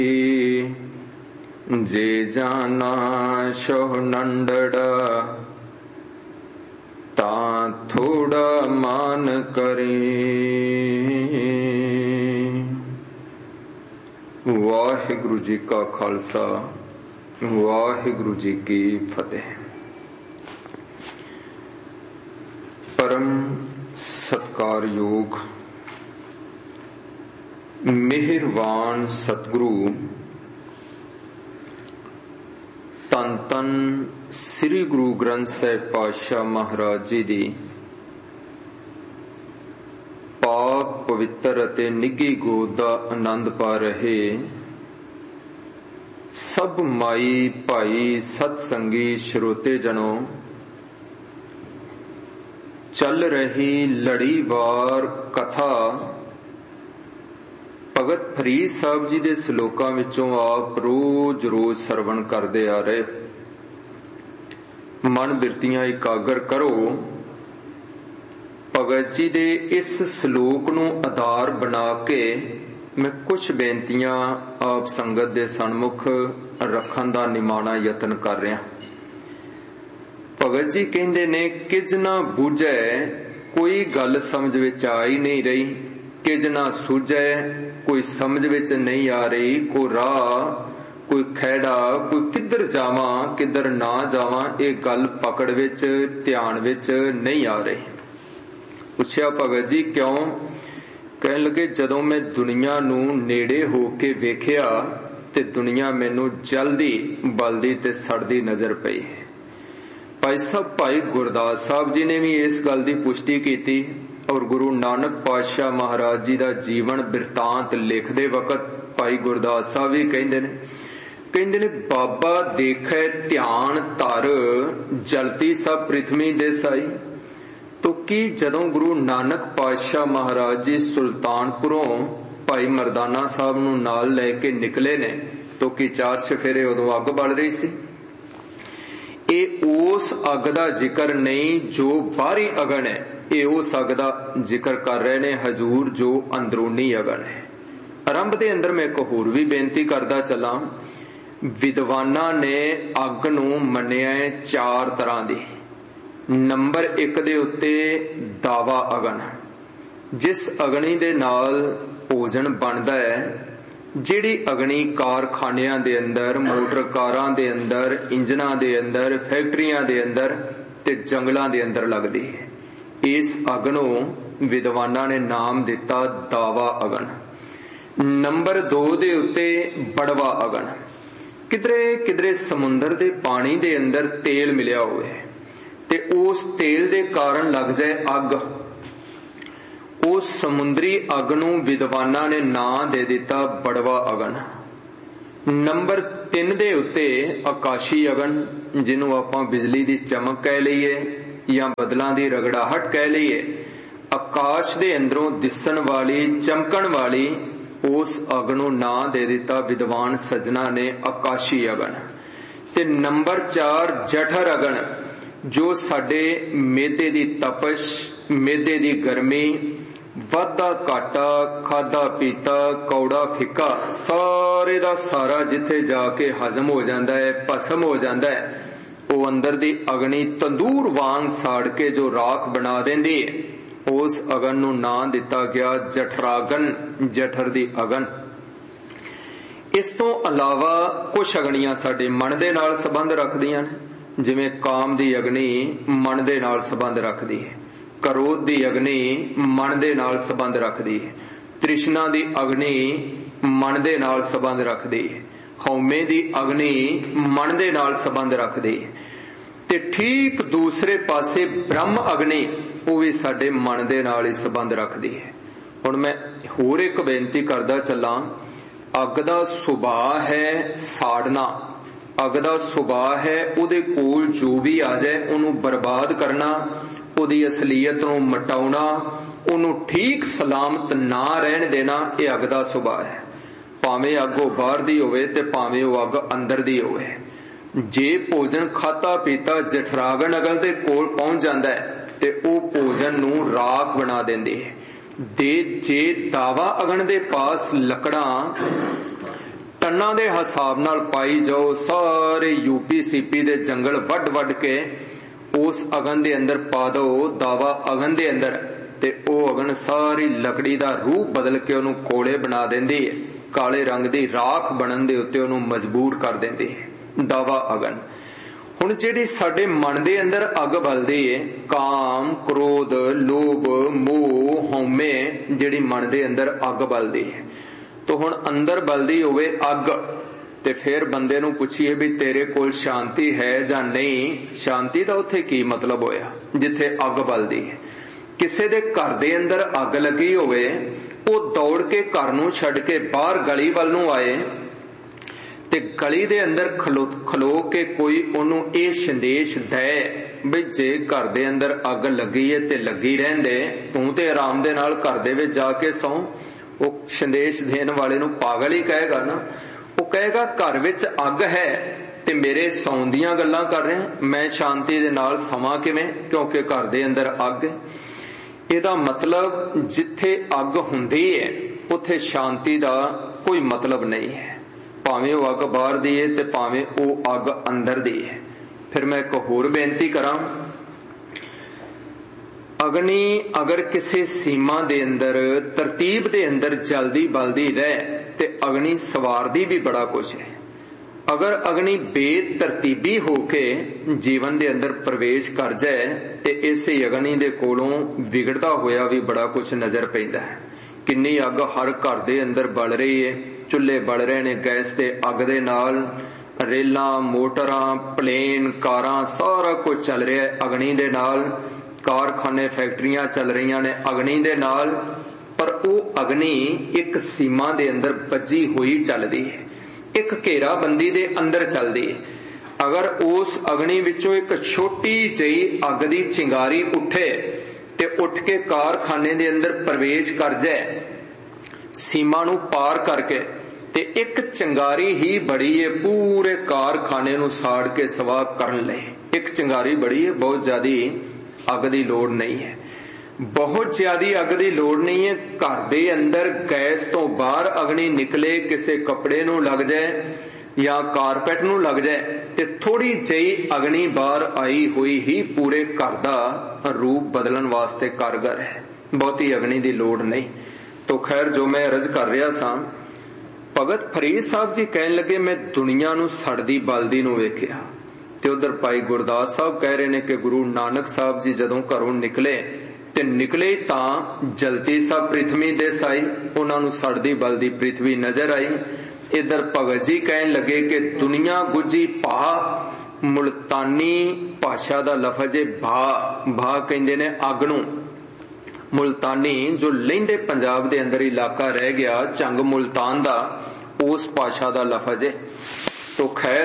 जे जाना शोह नंदड़ा ता थोड़ा मान करे। वाहिगुरु जी का खालसा वाहिगुरु जी की फतेह। परम सत्कारयोग मेहरबान सतगुरु धन धन श्री गुरु ग्रंथ साहिब पातशाह महाराज जी दी पाक पवित्र अते निघी गोद दा आनंद पा रहे सब माई भाई सतसंगी श्रोते जनों, चल रही लड़ीवार कथा भगत फरीद साहब जी दे सलोकां विचों आप रोज रोज सरवण करदे आ रहे। मन बिरतियां एकागर करो। भगत जी दे इस सलोक नूं आधार बना के मैं कुछ बेनतियां आप संगत दे सन्मुख रखण दा निमाणा यतन कर रहा। भगत जी कहंदे ने किज ना बूझे कोई गल समझ विच आ ही नहीं रही, किज ना सूझे कोई समझ विच नहीं आ रही, कोई राह कोई खैड़ा कोई किधर जावां किधर ना जावां, ये गल पकड़ विच ध्यान विच नहीं आ रही। पुछया भगत जी क्यों? कहन लगे जदों मैं दुनिया नूं नेड़े हो के वेखिया ते दुनिया मैनू जल्दी बलदी ते सड़दी नजर पई। भाई साहब भाई गुरदास साहब जी ने भी इस गल की पुष्टि की और गुरु नानक पातशाह महाराज जी का जीवन बिरतांत लिखते वक्त भाई गुरदास साहब भी कहते ने बाबा देखे ध्यान धर जलती सब पृथ्वी दे साई। तो की जदों गुरु नानक पातशाह महाराज जी सुल्तानपुरों भाई मरदाना साहब नूं नाल लैके निकले ने तो की चार चफेरे उदों अग बल रही सी। ये उस अग दा जिक्र नहीं जो बाहरी अगन है, ये उस अग दा जिक्र कर रहे ने हजूर जो अंदरूनी अगन है। आरंभ दे अंदर मैं एक होर भी बेनती करदा चला। विद्वाना ने अग नूं मन्निया है चार तरह दी। नंबर एक दे उत्ते दावा अगन, जिस अगनी दे नाल भोजन बनदा है, जिहड़ी अग्नि कारखानियां दे अंदर मोटर कारां दे अंदर इंजनां दे अंदर फैक्ट्रियां दे अंदर ते जंगलां दे अंदर लगदी है। इस अग नूं विद्वानां ने नाम दिता दावा अगन। नंबर दो दे उत्ते बड़वा अगन, किधरे किधरे समुंदर दे पानी दे अंदर तेल मिलिया होवे ते उस तेल दे कारण लग जाए अग, उस समुद्री अग नूं विद्वानां ने नां दे दिता बड़वा अगन। नंबर तीन दे उत्ते आकाशी अगन, जिन्हों आपां बिजली दी चमक कह लईए या बदलां दी रगड़ाहट कह लईए, आकाश दे अंदरों दिसण वाली चमकण वाली उस अग नूं नां दे दिता विद्वान सज्जना ने आकाशी अगन। ते नंबर चार जठर अगन, जो साडे मेदे दी तपश मेदे दी गर्मी वाधा घाटा खादा पीता कौड़ा फिक्का सारे दा सारा जिथे जाके हजम हो जाता है भस्म हो जाता है, वो अंदर दी अग्नि तंदूर वांग साड़ के जो राख बना देंदी है, उस अगन नूं नां दिता गया जठरागन, जठर दी अगन। इस तो अलावा कुछ अग्नियां साडे मन दे नाल संबंध रखदियां ने, जिवें काम दी अग्नि मन दे नाल संबंध रखदी है, क्रोध दी अग्नि मन दे नाल संबंध रखदी है, तृष्णा दी अग्नि मन दे नाल संबंध रखदी है, हौमे दी अग्नि मन दे नाल संबंध रखदी है। ते ठीक दूसरे पासे ब्रह्म अग्नि वो भी साडे मन दे नाल ही संबंध रखदी है। हुण मैं होर एक बेनती करदा चलां, अग दा सुभाव है साड़ना, अग दा सुभाव है उहदे कोल जो भी आ जाए उहनूं बर्बाद करना, उहदी असलीयत नूं मटाउणा, उहनूं ठीक सलामत ना रहण देना, ये अग दा सुभाव है। भावें अग वो बाहर दी होवे ते भावें वो अग अंदर दी होवे। जे भोजन खाता पीता जठरागन अगल दे कोल पहुंच जांदा है ते वो भोजन नूं राख बना देंदी है। जे दावा अगन दे पास लकड़ां टन्ना दे हिसाब नाल पाई जाओ, सारे यूपी सीपी दे जंगल वड वड के उस अगन दे अंदर पा दो, दावा अगन दे अंदर, ते ओ अगन सारी लकड़ी दा रूप बदल के उन्हों कोले बना देंदी है, काले रंग दी राख बनन दे उत्ते उन्हों मजबूर कर देंदी है दावा अगन। हुण जिहड़ी साडे मन दे अंदर अग बलदी है, काम क्रोध लोभ मोह हौमे, जिहड़ी मन दे अंदर अग बलदी है, तो हुण अंदर बलदी होवे अग, ते फिर बंदे नूं पुछीए भी तेरे कोल शांति है जां नहीं। शांति दा उत्थे की मतलब होया जिथे अग बलदी है। किसे दे घर दे अंदर अग लगी होवे, वो दौड़ के घर नूं छड्ड के बाहर गली वल नूं आए, ते गली दे अंदर खलो के कोई ओनू ये संदेश दे भी जे घर दे अंदर अग लगी है ते लगी रहंदे, तू ते आराम दे नाल घर दे विच जाके सौ। वो संदेश देण वाले नूं पागल ही कहेगा ना। वो कहेगा घर विच अग है ते मेरे सौण दीयां गल्लां कर रहे हैं, मैं शांति दे नाल सवां किवें, क्योंकि घर दे अंदर अग है। इहदा मतलब जिथे अग हुंदी है उत्थे शांति दा कोई मतलब नहीं है, भावें वो अग बाहर दी है ते भावें वो अग अंदर दी है। फिर मैं एक होर बेनती करां, अग्नि अगर किसी सीमा दे अंदर तरतीब दे अंदर जल्दी बलदी रहे ते अग्नि सवारदी भी बड़ा कुछ है। अगर अग्नि बेतरतीबी होके जीवन दे अंदर प्रवेश कर जाए ते इसे अग्नि दे कोलों विगड़दा होया भी बड़ा कुछ नजर पैंदा है। किन्नी अग हर घर दे अंदर बल रही है, चुल्हे बल रहे ने गैस ते अग दे नाल, रेलां मोटरां प्लेन कारां सारा कुछ चल रहा है अग्नि दे नाल, कारखाने फैक्ट्रियां चल रही ने अग्नि दे नाल, पर वो अग्नि एक सीमा दे अंदर बजी हुई चलदी है, एक घेराबंदी दे अंदर चलदी है। अगर उस अग्नि विचों एक छोटी जही अग दी चिंगारी उठे ते उठ के कारखाने दे अंदर प्रवेश कर जाए, सीमा नूं पार करके, ते एक चिंगारी ही बड़ी है पूरे कारखाने नूं साड़ के सवा करन लई। एक चिंगारी बड़ी है, बहुत ज्यादा अग दी लोड़ नहीं है, बहुत ज्यादा अग दी लोड़ नहीं है। घर दे अंदर गैस तो बाहर अग्नि निकले, किसे कपड़े नूं लग जाए या कारपेट नूं लग जाए, ते थोड़ी जही अग्नि बाहर आई हुई ही पूरे घर दा रूप बदलन वास्ते कारगर है, बहुती अग्नि दी लोड़ नहीं। तो खैर जो मैं अर्ज कर रहा सा, भगत फरीद साहब जी कहन लगे मैं दुनिया नूं सड़दी बलदी नूं वेखिया, ते उधर भाई गुरदास साहब कह रहे ने कि गुरु नानक साहब जी जदों घरों निकले ते निकले तां जलती सा पृथ्वी दिस आई, उन्हां नूं सड़दी बलदी पृथ्वी नजर आई। इधर भगत जी कहन लगे कि दुनिया गुजी भा, मुल्तानी भाषा दा लफज है भा, भा कहंदे ने अग नूं। मुल्तानी जो लहिंदे पंजाब दे अंदर इलाका रह गया चंग मुल्तान दा, उस भाषा दा लफज है। तो खैर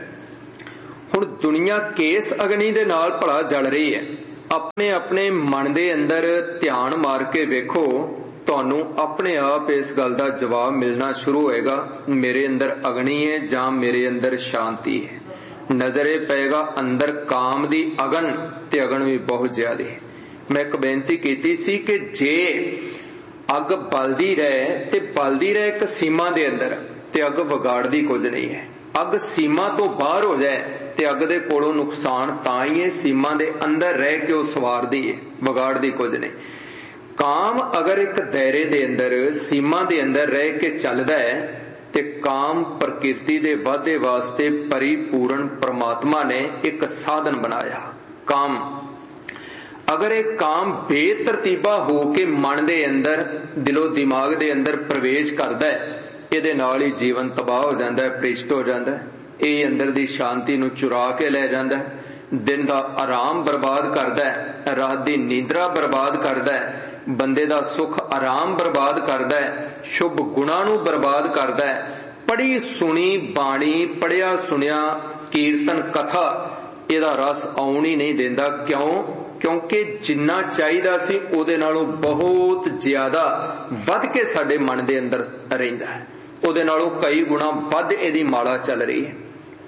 हुण दुनिया केस अग्नि दे नाल भला जल रही है। अपने अपने मन दे अंदर ध्यान मार के वेखो, तुहानू अपने आप इस गल दा जवाब मिलना शुरू होएगा, मेरे अंदर अग्नि है जां मेरे अंदर शांति है। नजरे पेगा अंदर काम दी अगन, ते अगन भी बहुत ज्यादा है। मैं एक बेनती कीती सी कि जे अग बलदी रहे ते बलदी रहे एक सीमा दे अंदर, ते अग विगाड़दी कुछ नहीं है। अग सीमा तो बाहर हो जाए ते अग दे कोलों नुकसान तां ही है, सीमा दे अंदर रह के वो सवारदी है, विगाड़दी कुछ नहीं। काम अगर एक दायरे दे अंदर सीमा दे अंदर रह के चलदा है ते काम प्रकृति दे वाधे वास्ते परिपूर्ण परमात्मा ने एक साधन बनाया। काम अगर एक काम बेतरतीबा हो के मन दे अंदर दिलो दिमाग दे अंदर प्रवेश करदा है, इहदे नाल ही जीवन तबाह हो जांदा है, भ्रिष्ट हो जांदा है। ये अंदर दी शांति नूं चुरा के ले जांदा है, दिन दा आराम बर्बाद करदा है, रात दी नींदरा बर्बाद करदा है, बंदे दा सुख आराम बर्बाद करदा है, शुभ गुणां नूं बर्बाद करदा है। पढ़ी सुनी बाणी, पढ़िया सुनिया कीर्तन कथा इहदा रस आउण ही नहीं देंदा। क्यों? क्योंकि जिन्ना चाहिदा सी उहदे नालों बहुत ज्यादा वध के साडे मन दे अंदर रहिंदा है, उहदे नालों कई गुणा वध इहदी माला चल रही है।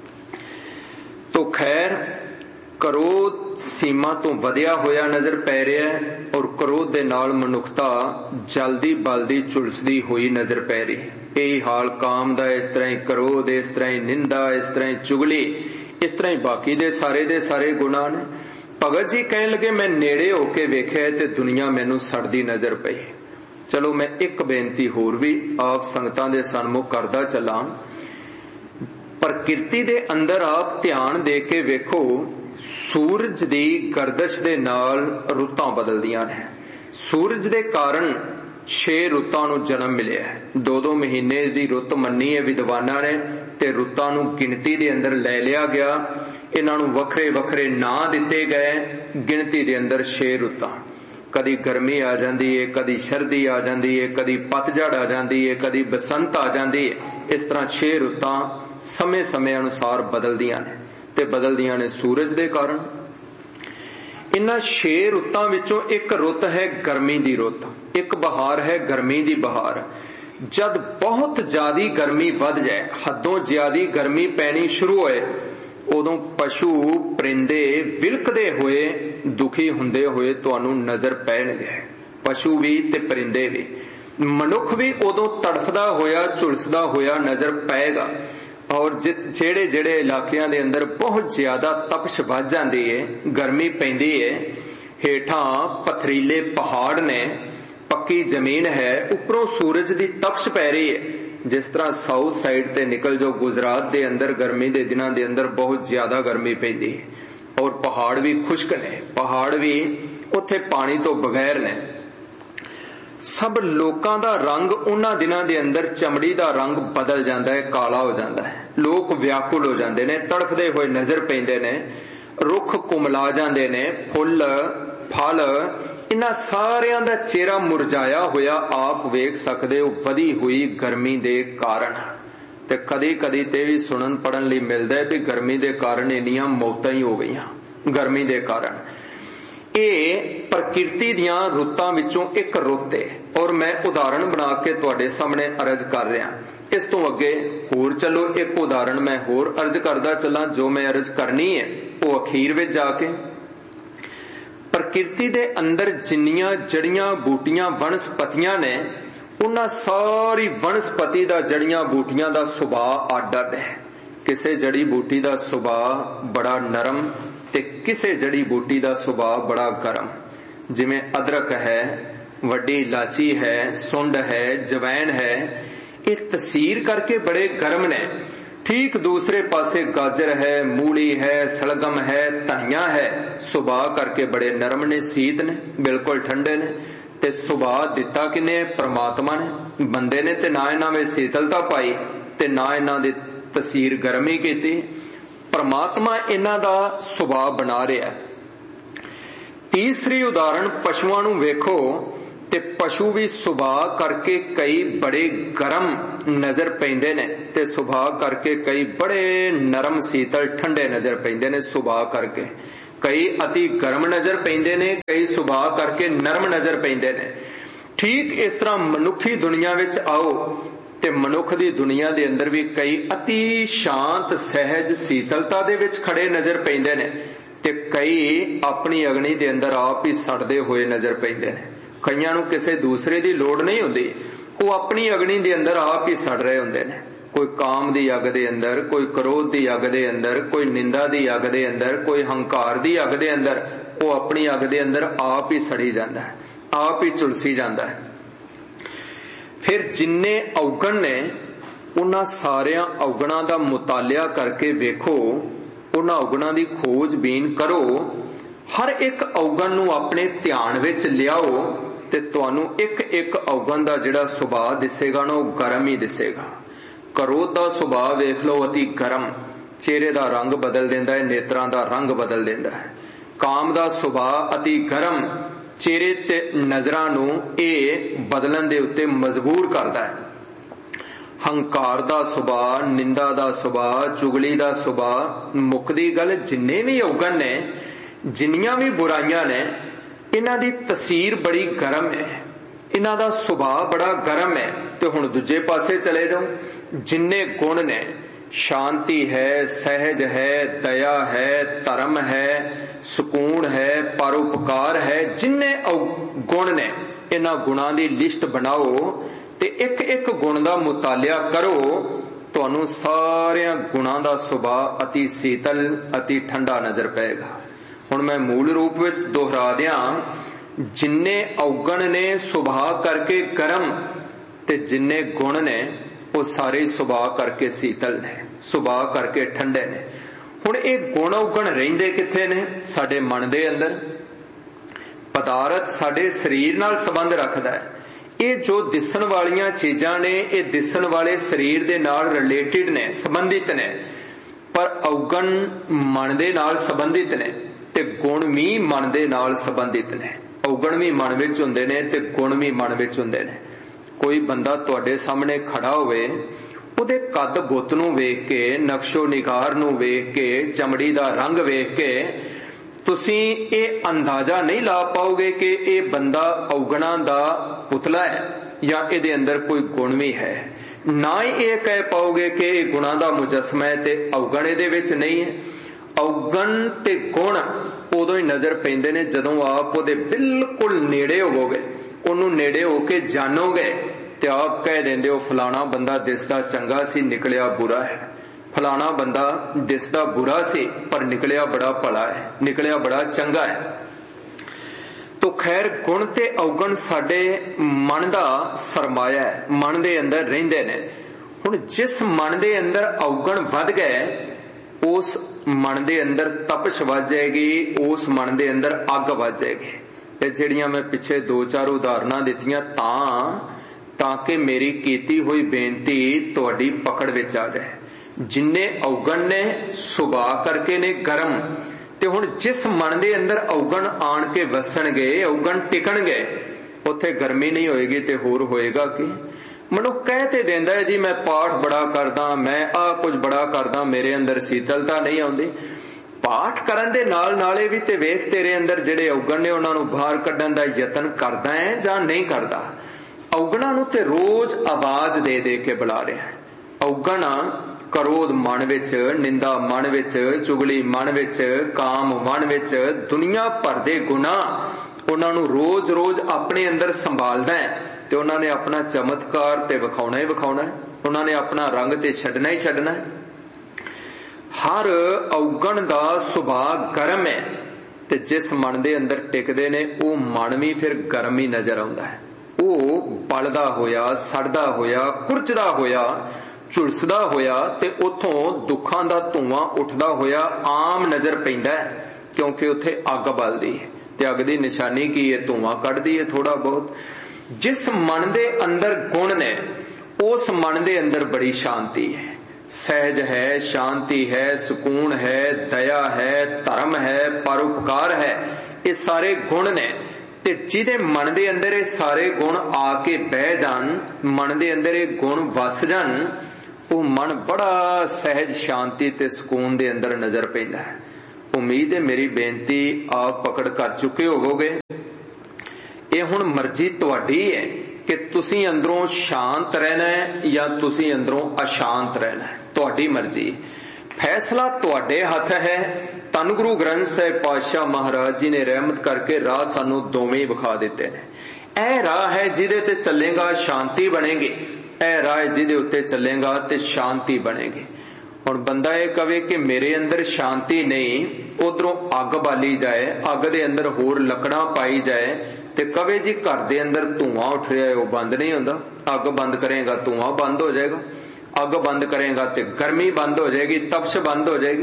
तो खैर क्रोध सीमा तो वधिया होया नजर पै रहा है, और क्रोध दे नाल मनुखता जल्दी बलदी झुलसदी हुई नजर पै रही है। यही हाल काम दा, इस तरह ही क्रोध, इस तरह ही निंदा, इस तरह ही चुगली, इस तरह ही बाकी दे सारे गुनाह ने। भगत जी कहन लगे मैं नेड़े होके वेख्या ते दुनिया मैनू सड़दी नजर पई। चलो मैं एक बेनती होर भी आप संगतां दे सन्मुख करदा चलां। प्रकृति दे अंदर आप ध्यान दे के वेखो, सूरज दी गर्दश दे नाल रुतां बदलदियां ने। सूरज दे कारण 6 रुतां नूं जन्म मिलिया है। 2-2 महीने दी रुत मन्नी है विद्वानां ने ते रुतां नूं गिणती दे अंदर लै लिया गया। इन्हां नूं वखरे वखरे नां दिते गए। गिणती दे अंदर 6 रुतां, कदी गर्मी आ जाती है, कदी सर्दी आ जाती है, कदी पतझड़ आ जाती है, कदी बसंत आ जाती है। इस तरह 6 रुतां समय समय अनुसार बदलदियां ने ते बदलदियां ने सूरज दे कारण। इन्हां 6 रुतां विचों एक रुत है गर्मी दी रुत, एक बहार है गर्मी दी बहार। जद बहुत ज्यादा गर्मी वध जाए, हदों ज्यादा गर्मी पैनी शुरू होए, उदों पशु परिंदे विलकदे हुए दुखी हुंदे हुए तुहानू नजर पैणगे। पशु भी ते परिंदे भी, मनुख भी उदों तड़फदा होया झुलसदा होया नजर पैगा। और जेड़े जेड़े इलाकियां दे अंदर बहुत ज्यादा तपश वध जाती है, गर्मी पैंदी है, हेठां पथरीले पहाड़ ने, पक्की जमीन है, उपरों सूरज दी तपश पै रही है। जिस तरह साउथ साइड ते निकल जो गुजरात दे अंदर गर्मी दे दिनां दे अंदर बहुत ज्यादा गर्मी पैंदी है और पहाड़ भी खुश्क ने, पहाड़ भी उत्थे पानी तो बगैर ने। सब लोकां दा रंग उन्हां दिनां दे अंदर चमड़ी दा रंग बदल जाता है, काला हो जाता है। लोग व्याकुल हो जाते ने, तड़फदे हुए नजर पैंदे ने, रुख कुमला जाते ने, फुल फल इन्हां सारियां दा चेहरा मुरझाया होया आप वेख सकदे हो वधी हुई गर्मी दे कारण। ते कदी कदी ते भी सुनन पढ़न लई मिलदा है भी गर्मी दे कारण इन्नियां मौतां ही हो गईयां गर्मी दे कारण। ये प्रकृति दियां रुतां विचों एक रुत है और मैं उदाहरण बना के तुहाडे सामने अर्ज कर रहा। इस तो अगे होर चलो एक उदाहरण मैं होर अर्ज करदा चला। जो मैं अर्ज करनी है वो अखीर विच जाके प्रकृति दे अंदर जिन्नियां जड़ियां बूटियां वनस्पतियां ने, उन्हां सारी वनस्पति दा जड़ियां बूटियां दा सुभाव अड अड है। किसे जड़ी बूटी दा सुभाव बड़ा नरम ते किसे जड़ी बूटी दा सुभाव बड़ा गर्म। जिवें अदरक है, वड्डी इलाची है, सुंड है, जवैन है, ये तसीर करके बड़े गर्म ने। ठीक दूसरे पासे गाजर है, मूली है, सलगम है, धनिया है, सुभाव करके बड़े नरम ने, शीत ने, बिल्कुल ठंडे ने। ते सुभाव दिता किने? परमात्मा ने। बंदे ने ते ना इन्हां विच शीतलता पाई ते ना इन्हां दी तसीर गर्मी कीती। परमात्मा इन्हां दा सुभाव बना रहा। तीसरी उदाहरण पशुआं नूं वेखो ते पशु भी सुभाव करके कई बड़े गर्म नजर पैंदे ने ते सुभाव करके कई बड़े नरम शीतल ठंडे नजर पैंदे ने। सुभाव करके कई अति गर्म नजर पैंदे ने, कई सुभाव करके नरम नजर पैंदे ने। ठीक इस तरह मनुखी दुनिया विच आओ ते मनुख दी दुनिया दे अंदर भी कई अति शांत सहज शीतलता दे विच खड़े नजर पैंदे ने ते कई अपनी अग्नि दे अंदर आप ही सड़दे हुए नजर पैंदे ने। कईयां नूं किसे दूसरे दी लोड़ नहीं हुंदी, वो अपनी अग्नि दे अंदर आप ही सड़ रहे हुंदे ने। कोई काम दी अग दे अंदर, कोई क्रोध दी अग दे अंदर, कोई निंदा दी अग दे अंदर, कोई हंकार दी अग दे अंदर, वो अपनी अग दे अंदर आप ही सड़ी जांदा है, आप ही झुलसी जांदा है। फिर जिन्ने औगण ने उन्हां सारियां औगणां दा मुतालिया करके वेखो, उन्हां औगणां दी खोजबीन करो, हर एक औगण नूं अपने ध्यान विच लियाओ ते तुहानू एक एक औगण दा जिहड़ा सुभाव दिसेगा ना, वो गर्म ही दिसेगा। क्रोध दा सुभाव वेख लो, अति गर्म, चेहरे दा रंग बदल देंदा है, नेत्रां दा रंग बदल देंदा है। काम दा सुभाव अति गर्म, चेहरे ते नजरां नूं ये बदलन दे उत्ते मजबूर करदा है। हंकार दा सुभाव, निंदा दा सुभाव, चुगली दा सुभाव, मुकदी गल जिन्ने भी औगण ने, जिन्नियां भी बुराइयां ने, इन्हां दी तसीर बड़ी गर्म है, इन्हां दा सुभाव बड़ा गर्म है। ते हुण दूजे पासे चले जाओ, जिन्ने गुण ने, शांति है, सहज है, दया है, धर्म है, सुकून है, परोपकार है, जिन्ने गुण ने, इन्हां गुणां दी लिस्ट बनाओ ਤੇ ਇੱਕ ਇੱਕ ਗੁਣ ਦਾ ਮੁਤਾਲਿਆ ਕਰੋ, ਤੁਹਾਨੂੰ ਸਾਰਿਆਂ ਗੁਣਾਂ ਦਾ ਸੁਭਾਅ ਅਤੀ ਸੀਤਲ ਅਤੀ ਠੰਡਾ ਨਜ਼ਰ ਪਏਗਾ। ਹੁਣ ਮੈਂ ਮੂਲ ਰੂਪ ਵਿੱਚ ਦੁਹਰਾ ਦਿਆਂ, ਜਿੰਨੇ ਔਗਣ ਨੇ ਸੁਭਾਅ ਕਰਕੇ ਗਰਮ, ਤੇ ਜਿੰਨੇ ਗੁਣ ਨੇ ਉਹ ਸਾਰੇ ਸੁਭਾਅ ਕਰਕੇ ਸੀਤਲ ਨੇ, ਸੁਭਾਅ ਕਰਕੇ ਠੰਡੇ ਨੇ। ਹੁਣ ਇਹ ਗੁਣ ਔਗਣ ਰਹਿੰਦੇ ਕਿੱਥੇ ਨੇ? ਸਾਡੇ ਮਨ ਦੇ ਅੰਦਰ। ਪਦਾਰਥ ਸਾਡੇ ਸਰੀਰ ਨਾਲ ਸੰਬੰਧ ਰੱਖਦਾ ਹੈ। ਇਹ ਜੋ ਦਿਸਣ ਵਾਲੀਆਂ ਚੀਜ਼ਾਂ ਨੇ, ਇਹ ਦਿਸਣ ਵਾਲੇ ਸਰੀਰ ਦੇ ਨਾਲ ਰਿਲੇਟਿਡ ਨੇ, ਸੰਬੰਧਿਤ ਨੇ, ਪਰ ਔਗਣ ਮਨ ਦੇ ਨਾਲ ਸੰਬੰਧਿਤ ਨੇ ਤੇ ਗੁਣ ਵੀ ਮਨ ਦੇ ਨਾਲ ਸੰਬੰਧਿਤ ਨੇ। ਔਗਣ ਵੀ ਮਨ ਵਿੱਚ ਹੁੰਦੇ ਨੇ ਤੇ ਗੁਣ ਵੀ ਮਨ ਵਿੱਚ ਹੁੰਦੇ ਨੇ। ਕੋਈ ਬੰਦਾ ਤੁਹਾਡੇ ਸਾਹਮਣੇ ਖੜਾ ਹੋਵੇ, ਉਹਦੇ ਕੱਦ ਬੁੱਤ ਨੂੰ ਵੇਖ ਕੇ, ਨਕਸ਼ੋ ਨਿਗਾਰ ਨੂੰ ਵੇਖ ਕੇ, ਚਮੜੀ ਦਾ ਰੰਗ ਵੇਖ ਕੇ ਤੁਸੀਂ ਇਹ ਅੰਦਾਜ਼ਾ ਨਹੀਂ ਲਾ ਪਾਓਗੇ ਕਿ ਇਹ ਬੰਦਾ ਔਗਣਾਂ ਦਾ ਪੁਤਲਾ ਹੈ ਜਾਂ ਇਹਦੇ ਅੰਦਰ ਕੋਈ ਗੁਣ ਵੀ ਹੈ। ਨਾ ਹੀ ਇਹ ਕਹਿ ਪਾਓਗੇ ਕਿ ਇਹ ਗੁਣਾਂ ਦਾ ਮੁਜੱਸਮਾ ਹੈ ਤੇ ਔਗਣ ਇਹਦੇ ਵਿੱਚ ਨਹੀਂ ਹੈ। ਔਗਣ ਤੇ ਗੁਣ ਉਦੋਂ ਹੀ ਨਜ਼ਰ ਪੈਂਦੇ ਨੇ ਜਦੋਂ ਆਪ ਉਹਦੇ ਬਿਲਕੁਲ ਨੇੜੇ ਹੋਵੋਗੇ, ਉਹਨੂੰ ਨੇੜੇ ਹੋ ਕੇ ਜਾਣੋਗੇ ਤੇ ਆਪ ਕਹਿ ਦਿੰਦੇ ਹੋ ਫਲਾਣਾ ਬੰਦਾ ਦਿਸਦਾ ਚੰਗਾ ਸੀ, ਨਿਕਲਿਆ ਬੁਰਾ ਹੈ। ਫਲਾਣਾ ਬੰਦਾ ਦਿਸਦਾ ਬੁਰਾ ਸੀ ਪਰ ਨਿਕਲਿਆ ਬੜਾ ਭਲਾ ਹੈ, ਨਿਕਲਿਆ ਬੜਾ ਚੰਗਾ ਹੈ। ਤੋ ਖੈਰ ਗੁਣ ਤੇ ਔਗਣ ਸਾਡੇ ਮਨ ਦਾ ਸਰਮਾਇਆ ਹੈ, ਮਨ ਦੇ ਅੰਦਰ ਰਹਿੰਦੇ ਨੇ। ਹੁਣ ਜਿਸ ਮਨ ਦੇ ਅੰਦਰ ਔਗਣ ਵੱਧ ਗਏ, ਉਸ ਮਨ ਦੇ ਅੰਦਰ ਤਪਸ਼ ਵੱਧ ਜਾਏਗੀ, ਉਸ ਮਨ ਦੇ ਅੰਦਰ ਅੱਗ ਵੱਧ ਜਾਏਗੀ। ਤੇ ਜਿਹੜੀਆਂ ਮੈਂ ਪਿੱਛੇ 2-4 ਉਦਾਹਰਨਾਂ ਦਿੱਤੀਆਂ ਤਾਂ ਕਿ ਮੇਰੀ ਕੀਤੀ ਹੋਈ ਬੇਨਤੀ ਤੁਹਾਡੀ ਪਕੜ ਵਿੱਚ ਆ ਜਾਏ। ਜਿੰਨੇ ਔਗਣ ਨੇ ਸੁਭਾਅ ਕਰਕੇ ਨੇ ਗਰਮ, ਤੇ ਹੁਣ ਜਿਸ ਮਨ ਦੇ ਅੰਦਰ ਔਗਣ ਆਣ ਕੇ ਵਸਣਗੇ, ਔਗਣ ਟਿਕਣਗੇ, ਉੱਥੇ ਗਰਮੀ ਨਹੀਂ ਹੋਏਗੀ ਤੇ ਹੋਰ ਹੋਏਗਾ ਕੀ? ਮਨੁੱਖ ਕਹਿ ਤੇ ਦਿੰਦਾ ਹੈ ਜੀ ਮੈਂ ਪਾਠ ਬੜਾ ਕਰਦਾ, ਮੈਂ ਆਹ ਕੁਝ ਬੜਾ ਕਰਦਾ, ਮੇਰੇ ਅੰਦਰ ਸੀਤਲਤਾ ਨਹੀਂ ਆਉਂਦੀ। ਪਾਠ ਕਰਨ ਦੇ ਨਾਲ ਨਾਲੇ ਵੀ ਤੇ ਵੇਖ ਤੇਰੇ ਅੰਦਰ ਜਿਹੜੇ ਔਗਣ ਨੇ ਉਹਨਾਂ ਨੂੰ ਬਾਹਰ ਕੱਢਣ ਦਾ ਯਤਨ ਕਰਦਾ ਹੈ ਜਾਂ ਨਹੀਂ ਕਰਦਾ। ਔਗਣਾਂ ਨੂੰ ਤੇ ਰੋਜ਼ ਆਵਾਜ਼ ਦੇ ਦੇ ਕੇ ਬੁਲਾ ਰਿਹਾ ਹੈ। ਔਗਣ ਕਰੋਧ ਮਨ ਵਿੱਚ, ਨਿੰਦਾ ਮਨ ਵਿੱਚ, ਚੁਗਲੀ ਮਨ ਵਿੱਚ, ਕਾਮ ਮਨ ਵਿੱਚ, ਦੁਨੀਆ ਭਰ ਦੇ ਗੁਨਾਹ ਉਹਨਾਂ ਨੂੰ ਰੋਜ਼ ਰੋਜ਼ ਆਪਣੇ ਅੰਦਰ ਸੰਭਾਲਦਾ ਹੈ ਤੇ ਉਹਨਾਂ ਨੇ ਆਪਣਾ ਚਮਤਕਾਰ ਤੇ ਵਿਖਾਉਣਾ ਹੀ ਵਿਖਾਉਣਾ ਹੈ, ਉਹਨਾਂ ਨੇ ਆਪਣਾ ਰੰਗ ਤੇ ਛੱਡਣਾ ਹੀ ਛੱਡਣਾ ਹੈ। ਹਰ ਔਗਣ ਦਾ ਸੁਭਾਅ ਗਰਮ ਹੈ ਤੇ ਜਿਸ ਮਨ ਦੇ ਅੰਦਰ ਟਿਕਦੇ ਨੇ ਉਹ ਮਨ ਵੀ ਫਿਰ ਗਰਮ ਹੀ ਨਜ਼ਰ ਆਉਂਦਾ ਹੈ। ਉਹ ਬਲਦਾ ਹੋਇਆ, ਸੜਦਾ ਹੋਇਆ, ਕੁਰਚਦਾ ਹੋਇਆ, ਝੁਲਸਦਾ ਹੋਇਆ ਤੇ ਉਥੋਂ ਦੁੱਖਾਂ ਦਾ ਧੂਆਂ ਉੱਠਦਾ ਹੋਇਆ ਆਮ ਨਜ਼ਰ ਪੈਂਦਾ ਹੈ, ਕਿਉਂਕਿ ਉੱਥੇ ਅੱਗ ਬਲਦੀ ਹੈ ਤੇ ਅੱਗ ਦੀ ਨਿਸ਼ਾਨੀ ਕੀ ਹੈ? ਧੂਆਂ ਕੱਢਦੀ ਹੈ ਥੋੜਾ ਬਹੁਤ। ਜਿਸ ਮਨ ਦੇ ਅੰਦਰ ਗੁਣ ਨੇ ਉਸ ਮਨ ਦੇ ਅੰਦਰ ਬੜੀ ਸ਼ਾਂਤੀ ਹੈ, ਸਹਿਜ ਹੈ, ਸ਼ਾਂਤੀ ਹੈ, ਸਕੂਨ ਹੈ, ਦਇਆ ਹੈ, ਧਰਮ ਹੈ, ਪਰਉਪਕਾਰ ਹੈ। ਇਹ ਸਾਰੇ ਗੁਣ ਨੇ ਤੇ ਜਿਹਦੇ ਮਨ ਦੇ ਅੰਦਰ ਇਹ ਸਾਰੇ ਗੁਣ ਆ ਕੇ ਬਹਿ ਜਾਣ, ਮਨ ਦੇ ਅੰਦਰ ਇਹ ਗੁਣ ਵਸ ਜਾਣ, ਉਹ ਮਨ ਬੜਾ ਸਹਿਜ ਸ਼ਾਂਤੀ ਤੇ ਸਕੂਨ ਦੇ ਅੰਦਰ ਨਜ਼ਰ ਪੈਂਦਾ ਹੈ। ਉਮੀਦ ਹੈ ਮੇਰੀ ਬੇਨਤੀ ਆਪ ਪਕੜ ਕਰ ਚੁੱਕੇ ਹੋਵੋਗੇ। ਇਹ ਹੁਣ ਮਰਜ਼ੀ ਤੁਹਾਡੀ ਹੈ ਕਿ ਤੁਸੀਂ ਅੰਦਰੋਂ ਸ਼ਾਂਤ ਰਹਿਣਾ ਹੈ ਜਾਂ ਤੁਸੀਂ ਅੰਦਰੋਂ ਅਸ਼ਾਂਤ ਰਹਿਣਾ ਹੈ, ਤੁਹਾਡੀ ਮਰਜ਼ੀ। ਫੈਸਲਾ ਤੁਹਾਡੇ ਹੱਥ ਹੈ। ਧੰਨ ਗੁਰੂ ਗ੍ਰੰਥ ਸਾਹਿਬ ਪਾਤਸ਼ਾਹ ਮਹਾਰਾਜ ਜੀ ਨੇ ਰਹਿਮਤ ਕਰਕੇ ਰਾਹ ਸਾਨੂੰ ਦੋਵੇਂ ਵਿਖਾ ਦਿੱਤੇ ਨੇ। ਇਹ ਰਾਹ ਹੈ ਜਿਹਦੇ ਤੇ ਚੱਲੇਗਾ ਸ਼ਾਂਤੀ ਬਣੇਗੀ, ਇਹ ਰਾਹ ਜਿਹਦੇ ਉੱਤੇ ਚੱਲੇਗਾ ਤੇ ਸ਼ਾਂਤੀ ਬਣੇਗੀ। ਹੁਣ ਬੰਦਾ ਇਹ ਕਵੇ ਕਿ ਮੇਰੇ ਅੰਦਰ ਸ਼ਾਂਤੀ ਨਹੀਂ, ਉਧਰੋਂ ਅੱਗ ਬਾਲੀ ਜਾਏ, ਅੱਗ ਦੇ ਅੰਦਰ ਹੋਰ ਲੱਕੜਾਂ ਪਾਈ ਜਾਏ ਤੇ ਕਵੇ ਜੀ ਘਰ ਦੇ ਅੰਦਰ ਧੂਆਂ ਉੱਠ ਰਿਹਾ ਹੈ, ਉਹ ਬੰਦ ਨਹੀਂ ਹੁੰਦਾ। ਅੱਗ ਬੰਦ ਕਰੇਗਾ ਧੂਆਂ ਬੰਦ ਹੋ ਜਾਏਗਾ, ਅੱਗ ਬੰਦ ਕਰੇਗਾ ਤੇ ਗਰਮੀ ਬੰਦ ਹੋ ਜਾਏਗੀ, ਤਪਸ਼ ਬੰਦ ਹੋ ਜਾਏਗੀ।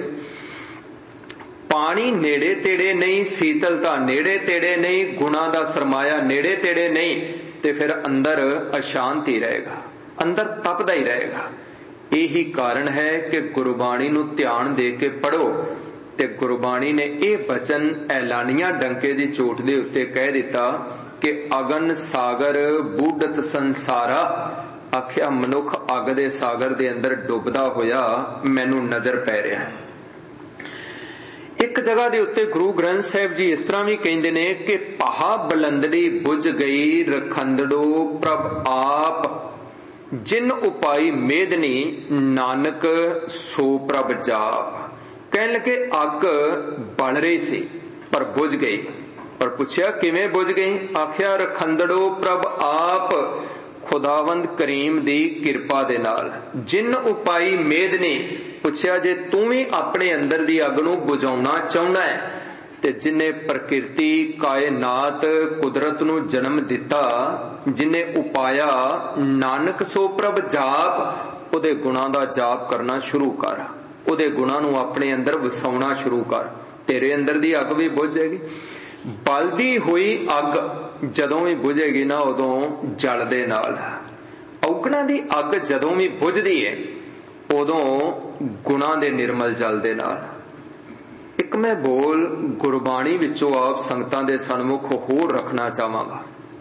ਪਾਣੀ ਨੇੜੇ ਤੇੜੇ ਨਹੀਂ, ਸੀਤਲਤਾ ਨੇੜੇ ਤੇੜੇ ਨਹੀਂ, ਗੁਣਾਂ ਦਾ ਸਰਮਾਇਆ ਨੇੜੇ ਤੇੜੇ ਨਹੀਂ, ਤੇ ਫਿਰ ਅੰਦਰ ਅਸ਼ਾਂਤੀ ਰਹੇਗਾ, ਅੰਦਰ ਤਪਦਾ ਹੀ ਰਹੇਗਾ। ਇਹੀ ਕਾਰਨ ਹੈ ਕਿ ਗੁਰਬਾਣੀ ਨੂੰ ਧਿਆਨ ਦੇ ਕੇ ਪੜੋ ਤੇ ਗੁਰਬਾਣੀ ਨੇ ਇਹ ਬਚਨ ਐਲਾਨੀਆਂ ਡੰਕੇ ਦੀ ਚੋਟ ਦੇ ਉੱਤੇ ਕਹਿ ਦਿੱਤਾ ਕਿ ਅਗਨ ਸਾਗਰ ਬੂਢਤ ਸੰਸਾਰਾ। ਆਖਿਆ ਮਨੁੱਖ ਅੱਗ ਦੇ ਸਾਗਰ ਦੇ ਅੰਦਰ ਡੁੱਬਦਾ ਹੋਇਆ ਮੈਨੂੰ ਨਜ਼ਰ ਪੈ ਰਿਹਾ ਹੈ। ਇੱਕ ਜਗ੍ਹਾ ਦੇ ਉੱਤੇ ਗੁਰੂ ਗ੍ਰੰਥ ਸਾਹਿਬ ਜੀ ਇਸ ਤਰ੍ਹਾਂ ਵੀ ਕਹਿੰਦੇ ਨੇ ਕਿ ਪਹਾ ਬਲੰਦੜੀ ਬੁਝ ਗਈ ਰਖੰਦੜੋ ਪ੍ਰਭ ਆਪ, ਜਿਨ ਉਪਾਈ ਮੇਦਨੀ ਨਾਨਕ ਸੋ ਪ੍ਰਭ ਜਾਪ। ਕਹਿਣ ਲੱਗੇ ਅੱਗ ਬਲ ਰਹੀ ਸੀ ਪਰ ਬੁਝ ਗਈ। ਪਰ ਪੁੱਛਿਆ ਕਿਵੇਂ ਬੁਝ ਗਈ? ਆਖਿਆ ਰਖੰਦੜੋ ਪ੍ਰਭ ਆਪ, खुदावंद करीम दी किरपा दे नाल। जिन उपाई मेद ने पुछया जे तू भी अपने अंदर दी अग नूं बुझाउणा चाहुंदा है ते जिन्ने प्रकृति कायनात कुदरत नूं जन्म दिता, जिन्ने उपाया नानक सो प्रभ जाप, उहदे गुणां दा जाप करना शुरू कर, उहदे गुणां नूं अपने अंदर वसाउणा शुरू कर, तेरे अंदर दी अग भी बुझ जाएगी। बलदी हुई अग जदों भी बुझेगी ना उदों जल दे नाल, औगणा दी अग जदों भी बुझदी है उदों गुणां दे निर्मल जल दे नाल। एक मैं बोल गुरबाणी विचों आप संगतां दे सन्मुख होर रखना चाहांगा।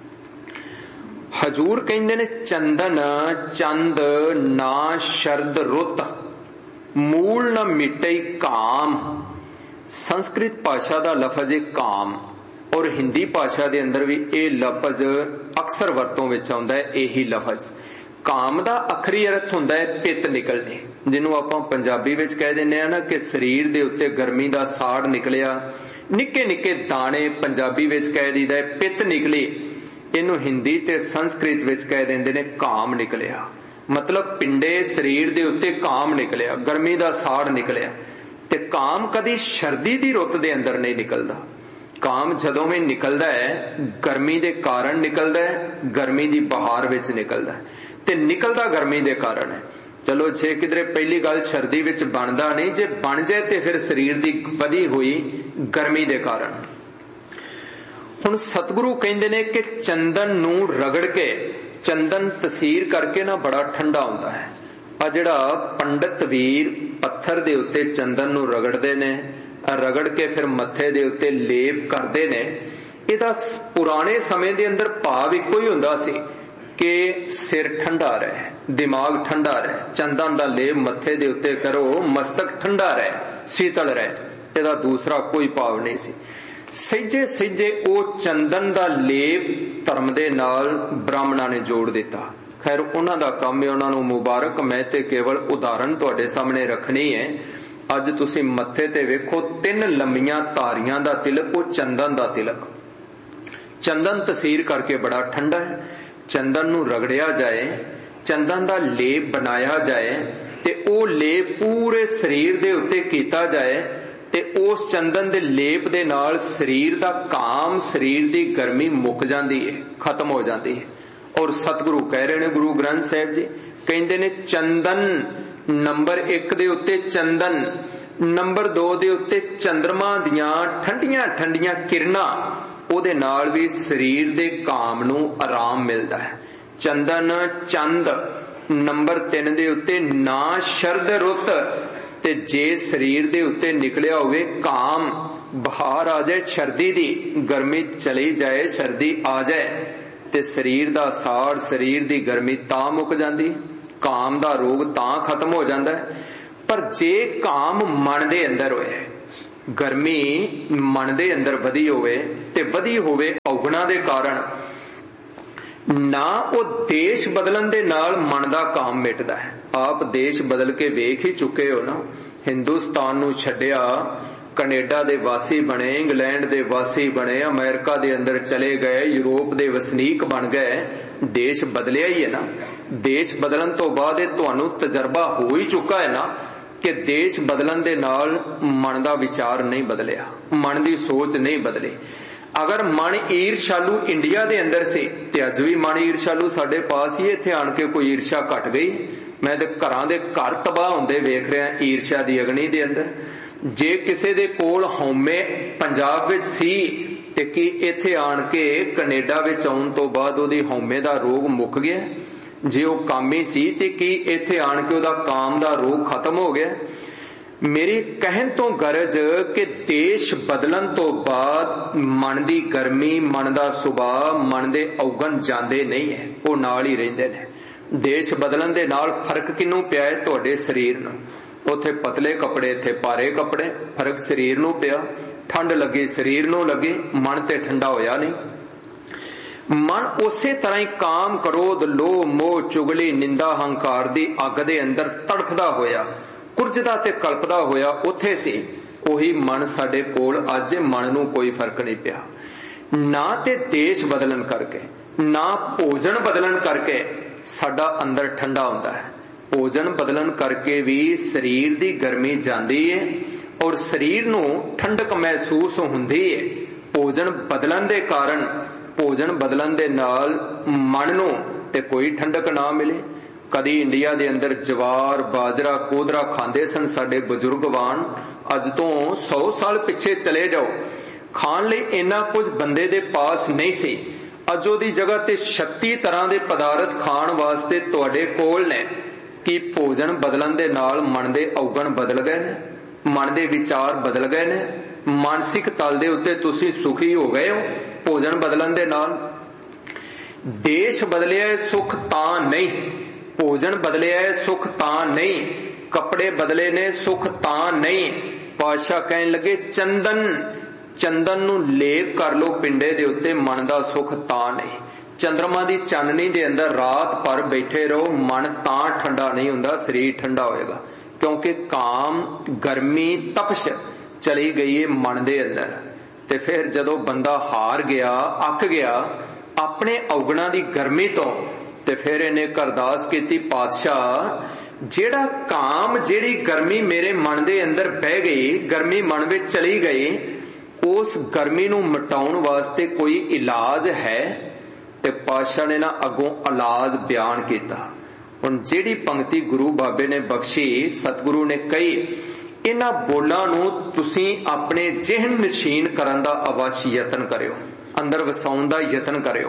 हजूर कहंदे ने चंदन चंद ना शरद रुत, मूल न मिटई काम। संस्कृत भाषा दा लफज है काम, और हिंदी भाषा दे अंदर भी ये लफज अक्सर वरतों विच आउंदा है। यही लफज काम दा अखरी अर्थ हुंदा है पित निकलने, जिन्हों आपां पंजाबी विच कह दिंदे आ ना कि शरीर दे उत्ते गर्मी दा साड़ निकलिया। निक्के निक्के दाने पंजाबी विच कह दीदा है पित निकली, इनू हिंदी ते संस्कृत विच कह दिंदे ने काम निकलिया। मतलब पिंडे शरीर दे उत्ते काम निकलिया, गर्मी दा साड़ निकलिया। ते काम कदी सर्दी दी रुत दे अंदर नहीं निकलदा। काम जदों भी निकलदा है गर्मी दे कारण निकलदा है, गर्मी दी बहार विच निकलदा है ते निकलदा गर्मी दे कारण है। चलो जे किधरे पहली गल सर्दी विच बनदा नहीं, जे बन जाए ते फिर शरीर दी वधी हुई गर्मी दे कारण। हुण सतगुरु कहंदे ने कि चंदन नूं रगड़ के, चंदन तसीर करके ना बड़ा ठंडा हुंदा है। आ जिहड़ा पंडित वीर पत्थर दे उत्ते चंदन नूं रगड़दे ने, रगड़ के फिर मत्थे दे उत्ते लेप करदे ने, इहदा पुराने समय दे अंदर भाव इक्को ही हुंदा सी कि सिर ठंडा रहे, दिमाग ठंडा रहे। चंदन दा लेप मत्थे दे उत्ते करो, मस्तक ठंडा रहे, शीतल रहे, इहदा दूसरा कोई भाव नहीं सी। सहिजे सहिजे ओ चंदन दा लेप धर्म दे नाल ब्राह्मणां ने जोड़ दिता। खैर उन्हां दा काम है, उन्हां नूं मुबारक। मैं ते केवल उदाहरण तुहाडे सामने रखनी है। अज तुसीं मत्थे ते वेखो 3 लंबियां धारियां दा तिलक, ओ चंदन दा तिलक। चंदन तसीर करके बड़ा ठंडा है। चंदन नूं रगड़िया जाए, चंदन दा लेप बनाया जाए ते ओ लेप पूरे शरीर दे उत्ते कीता जाए ते उस चंदन दे लेप दे नाल शरीर दा काम, शरीर दी गर्मी मुक जांदी है, खत्म हो जाती है। और सतगुरु कह रहे ने, गुरु ग्रंथ साहिब जी कहंदे ने चंदन नंबर 1 दे उत्ते चंदन, नंबर 2 दे उत्ते चंद्रमा दियां ठंडियां ठंडियां किरणां, ओदे नाल भी शरीर दे काम नूं आराम मिलदा है। चंदन चंद नंबर 3 दे उत्ते ना शरद रुत, ते जे शरीर दे उत्ते निकलिया होवे काम, बहार आ जाए सर्दी दी, गर्मी चली जाए सर्दी आ जाए, ते शरीर दा साड़, शरीर दी गर्मी तां मुक जांदी, काम दा रोग तां खत्म हो जांदा है। पर जे काम मन दे अंदर होए, गर्मी मन दे अंदर वधी होवे ते वधी होवे औगणा दे कारण, ना वो देश बदलन दे नाल मन दा काम मिटदा है। आप देश बदल के वेख ही चुके हो ना। हिंदुस्तान नूं छड्डिया, कनेडा दे वासी बने, इंग्लैंड दे वासी बने, अमेरिका दे अंदर चले गए, यूरोप दे वसनीक बन गए, देश बदलिया ही है ना। देश बदलन तो बाद ये तुहानू तजर्बा हो ही चुका है ना कि देश बदलन दे नाल मन दा विचार नहीं बदलिया, मन दी सोच नहीं बदली। अगर मन ईर्षालू इंडिया दे अंदर से, ते अज भी मन ईर्षालू साडे पास ही, इत्थे आण के कोई ईर्षा घट गई? मैं ते घरां दे घर तबाह हुंदे वेख रिहा ईर्षा दी अग्नि दे अंदर। जे किसे दे कोल हौमे पंजाब विच सी ते की इत्थे आण के कनेडा विच आउण तो बाद ओदी हौमे दा रोग मुक गया? जे वो कामी सी ते की इत्थे आण के ओदा काम दा रोग खत्म हो गया? मेरी कहन तो गरज कि देश बदलन तो बाद मन दी गर्मी, मन दा सुभाव, मन दे औगण जांदे नहीं है, वो नाल ही रहिंदे ने। देश बदलन दे नाल फर्क किनू पिया है? तुहाडे शरीर नूं। उथे पतले कपड़े, इत्थे भारे कपड़े, फर्क शरीर नूं पिया। ठंड लगी शरीर नूं लगी, मन ते ठंडा होया नहीं। मन उसे तरह ही काम, क्रोध, लोभ, मोह, चुगली, निंदा, हंकार दी अग दे अंदर तड़फदा होया, कुरजदा ते कल्पदा होया उथे सी। ओही मन साडे कोल अज, मन नूं कोई फर्क नहीं पिया ना। ते देश बदलन करके ना भोजन बदलन करके साडा अंदर ठंडा हुंदा है। भोजन बदलन करके भी शरीर दी गर्मी जांदी है और शरीर नूं ठंडक महसूस हुंदी है। भोजन बदलन दे कारण, भोजन बदलन दे नाल मन नूं ते कोई ठंडक ना मिले। कदी इंडिया दे अंदर जवार बाजरा कोदरा खांदे सन साडे बजुर्गवान, अज तो 100 साल पिछे चले जाओ, खाण लई इन्ना कुछ बंदे दे पास नहीं सी। अज ओदी जगह ते 36 तरह दे पदार्थ खाण वास्ते तुहाडे कोल ने। कि भोजन बदलन दे नाल मन दे अवगण बदल गए ने, मन दे विचार बदल गए ने, मानसिक तल दे उत्ते तुसीं सुखी हो गए हो भोजन बदलन दे नाल। देश बदलिया है सुख तां नहीं, भोजन बदलिया है सुख तां नहीं, कपड़े बदले ने सुख तां नहीं। पातशाह कहन लगे चंदन नूं लेप कर लो पिंडे दे उत्ते, मन दा सुख तां नहीं। चंद्रमा दी चाननी दे अंदर रात भर बैठे रहो, मन तां ठंडा नहीं हुंदा, शरीर ठंडा होएगा। क्योंकि काम गर्मी तपश चली गई है मन दे अंदर। ते फिर जदों बंदा हार गया, अक गया अपने अवगुणां दी गर्मी तो, ते फिर इन्हें अरदास कीती, पातशाह जेड़ा काम जेड़ी गर्मी मेरे मन दे अंदर बह गई, गर्मी मन विच चली गई, उस गर्मी नूं मिटाउण वास्ते कोई इलाज है? ते पातशाह ने ना अगों इलाज बयान किया। हुण जेड़ी पंक्ति गुरु बाबे ने बख्शी, सतगुरु ने कही, इन्हां बोलां नूं तुसीं अपने जिहन नशीन करन दा अवश्य यतन करियो, अंदर वसाउण दा यतन करियो।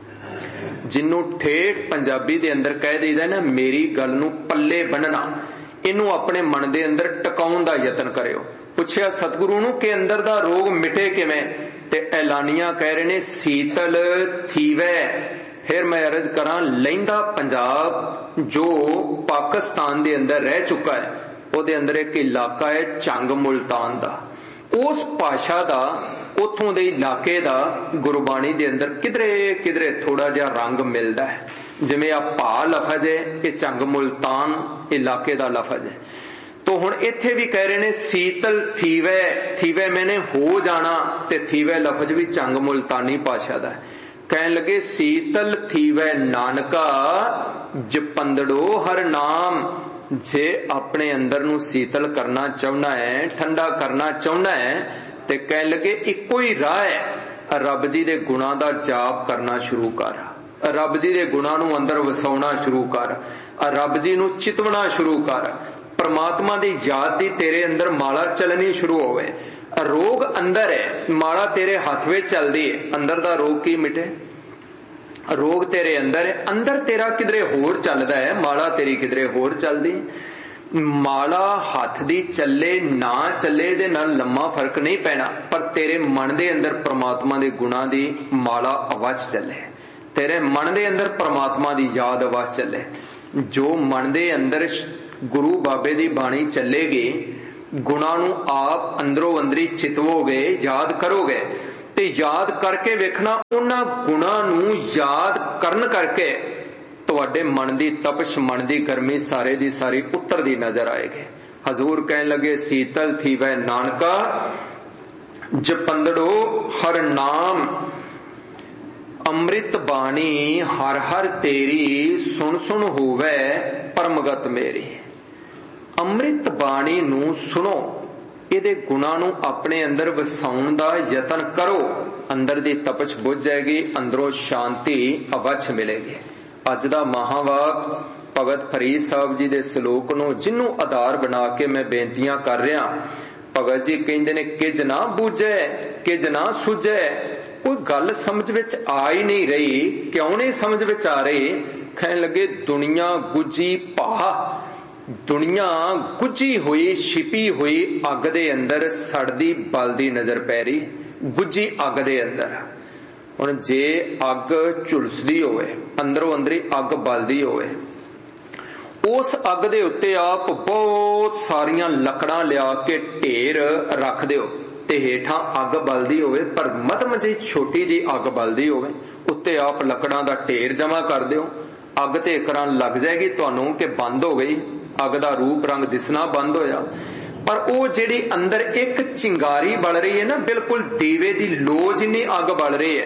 जिन्नू ठेठ पंजाबी दे अंदर कह दईदा ना, मेरी गल नूं पल्ले बन्नना, इनू अपने मन दे अंदर टकाउण दा यतन करियो। पुछया सतगुरु नूं कि अंदर दा रोग मिटे किवें? ते ऐलानिया कह रहे ने शीतल थीवै। फिर मैं अर्ज करा, लहिंदा पंजाब जो पाकिस्तान दे अंदर रह चुका है, ओदे अंदर एक इलाका है चंग मुल्तान दा। उस भाषा दा, उथों दे इलाके दा गुरबाणी दे अंदर किधरे किधरे थोड़ा जिहा रंग मिलदा है। जिवें आ भा लफज है, ये चंग मुल्तान इलाके दा लफज है। तो हुण इत्थे भी कह रहे ने शीतल थीवै, थीवै मैंने हो जाना, ते थीवै लफज भी चंग मुल्तानी भाषा दा है। कहन लगे शीतल थीवै नानका जपंदड़ो हर नाम। जे अपने अंदर नूं शीतल करना चाहना है, ठंडा करना चाहना है, ते कह लगे इको ही राह है, रब जी दे गुणां दा जाप करना शुरू कर, रब जी दे गुणां नूं अंदर वसाउणा शुरू कर, रब जी नूं चितवना शुरू कर, परमात्मा दी याद दी तेरे अंदर माला चलनी शुरू होवे। रोग अंदर है, माला तेरे हाथ में चलदी है, अंदर दा रोग की मिटे? रोग तेरे अंदर है, अंदर तेरा किधरे होर चलदा है, माला तेरी किधरे होर चलदी। माला हाथ दी चले ना चले दे नाल लम्मा फर्क नहीं पैना, पर तेरे मन दे अंदर परमात्मा दे गुणां दी माला अवश्य चले, तेरे मन दे अंदर परमात्मा दी याद अवश्य चले। जो मन दे अंदर गुरु बाबे दी बाणी चलेगी, गुणां नूं आप अंदरों अंदरी चितवोगे, याद करोगे, ते याद करके वेखना उन्हां गुणां नूं याद करन करके तुहाडे मन दी तपश, मन दी गर्मी सारे दी सारी उतरदी नजर आएगी। हजूर कहन लगे शीतल थीवै नानका जपंदड़ो हर नाम। अमृत बाणी हर हर तेरी, सुन सुन होवै परमगत मेरी। अमृत बाणी नूं सुनो, इहदे गुणां नूं अपने अंदर वसाउण दा यतन करो, अंदर दी तपश बुझ जाएगी, अंदरों शांति अवश्य मिलेगी। अज दा महावाक भगत फरीद साहब जी दे सलोक नूं जिन्नू आधार बना के मैं बेनतियां कर रहा, भगत जी कहंदे ने किज ना बूझे किज ना सुझे। कोई गल समझ विच आ ही नहीं रही। क्यों नहीं समझ विच आ रही? कहन लगे दुनिया गुजी भा, दुनिया गुजी हुई छिपी हुई अग दे अंदर सड़दी बलदी नजर पै रही, गुजी अग दे अंदर। हुण जे अग झुलसदी होवे, अंदरों अंदरी अग बलदी होवे, उस अग दे उत्ते आप बहुत सारियां लकड़ां लिया के ढेर रख दिओ ते हेठां अग बलदी होवे, पर मधम जी छोटी जी अग बलदी होवे, उत्ते आप लकड़ां दा ढेर जमा कर दिओ। अग ते इकरां लग जाएगी तुहानूं कि बंद हो गई, अग दा रूप रंग दिसना बंद होया, पर वो जिहड़ी अंदर एक चिंगारी बल रही है ना, बिल्कुल दीवे दी लो जिन्नी अग बल रही है,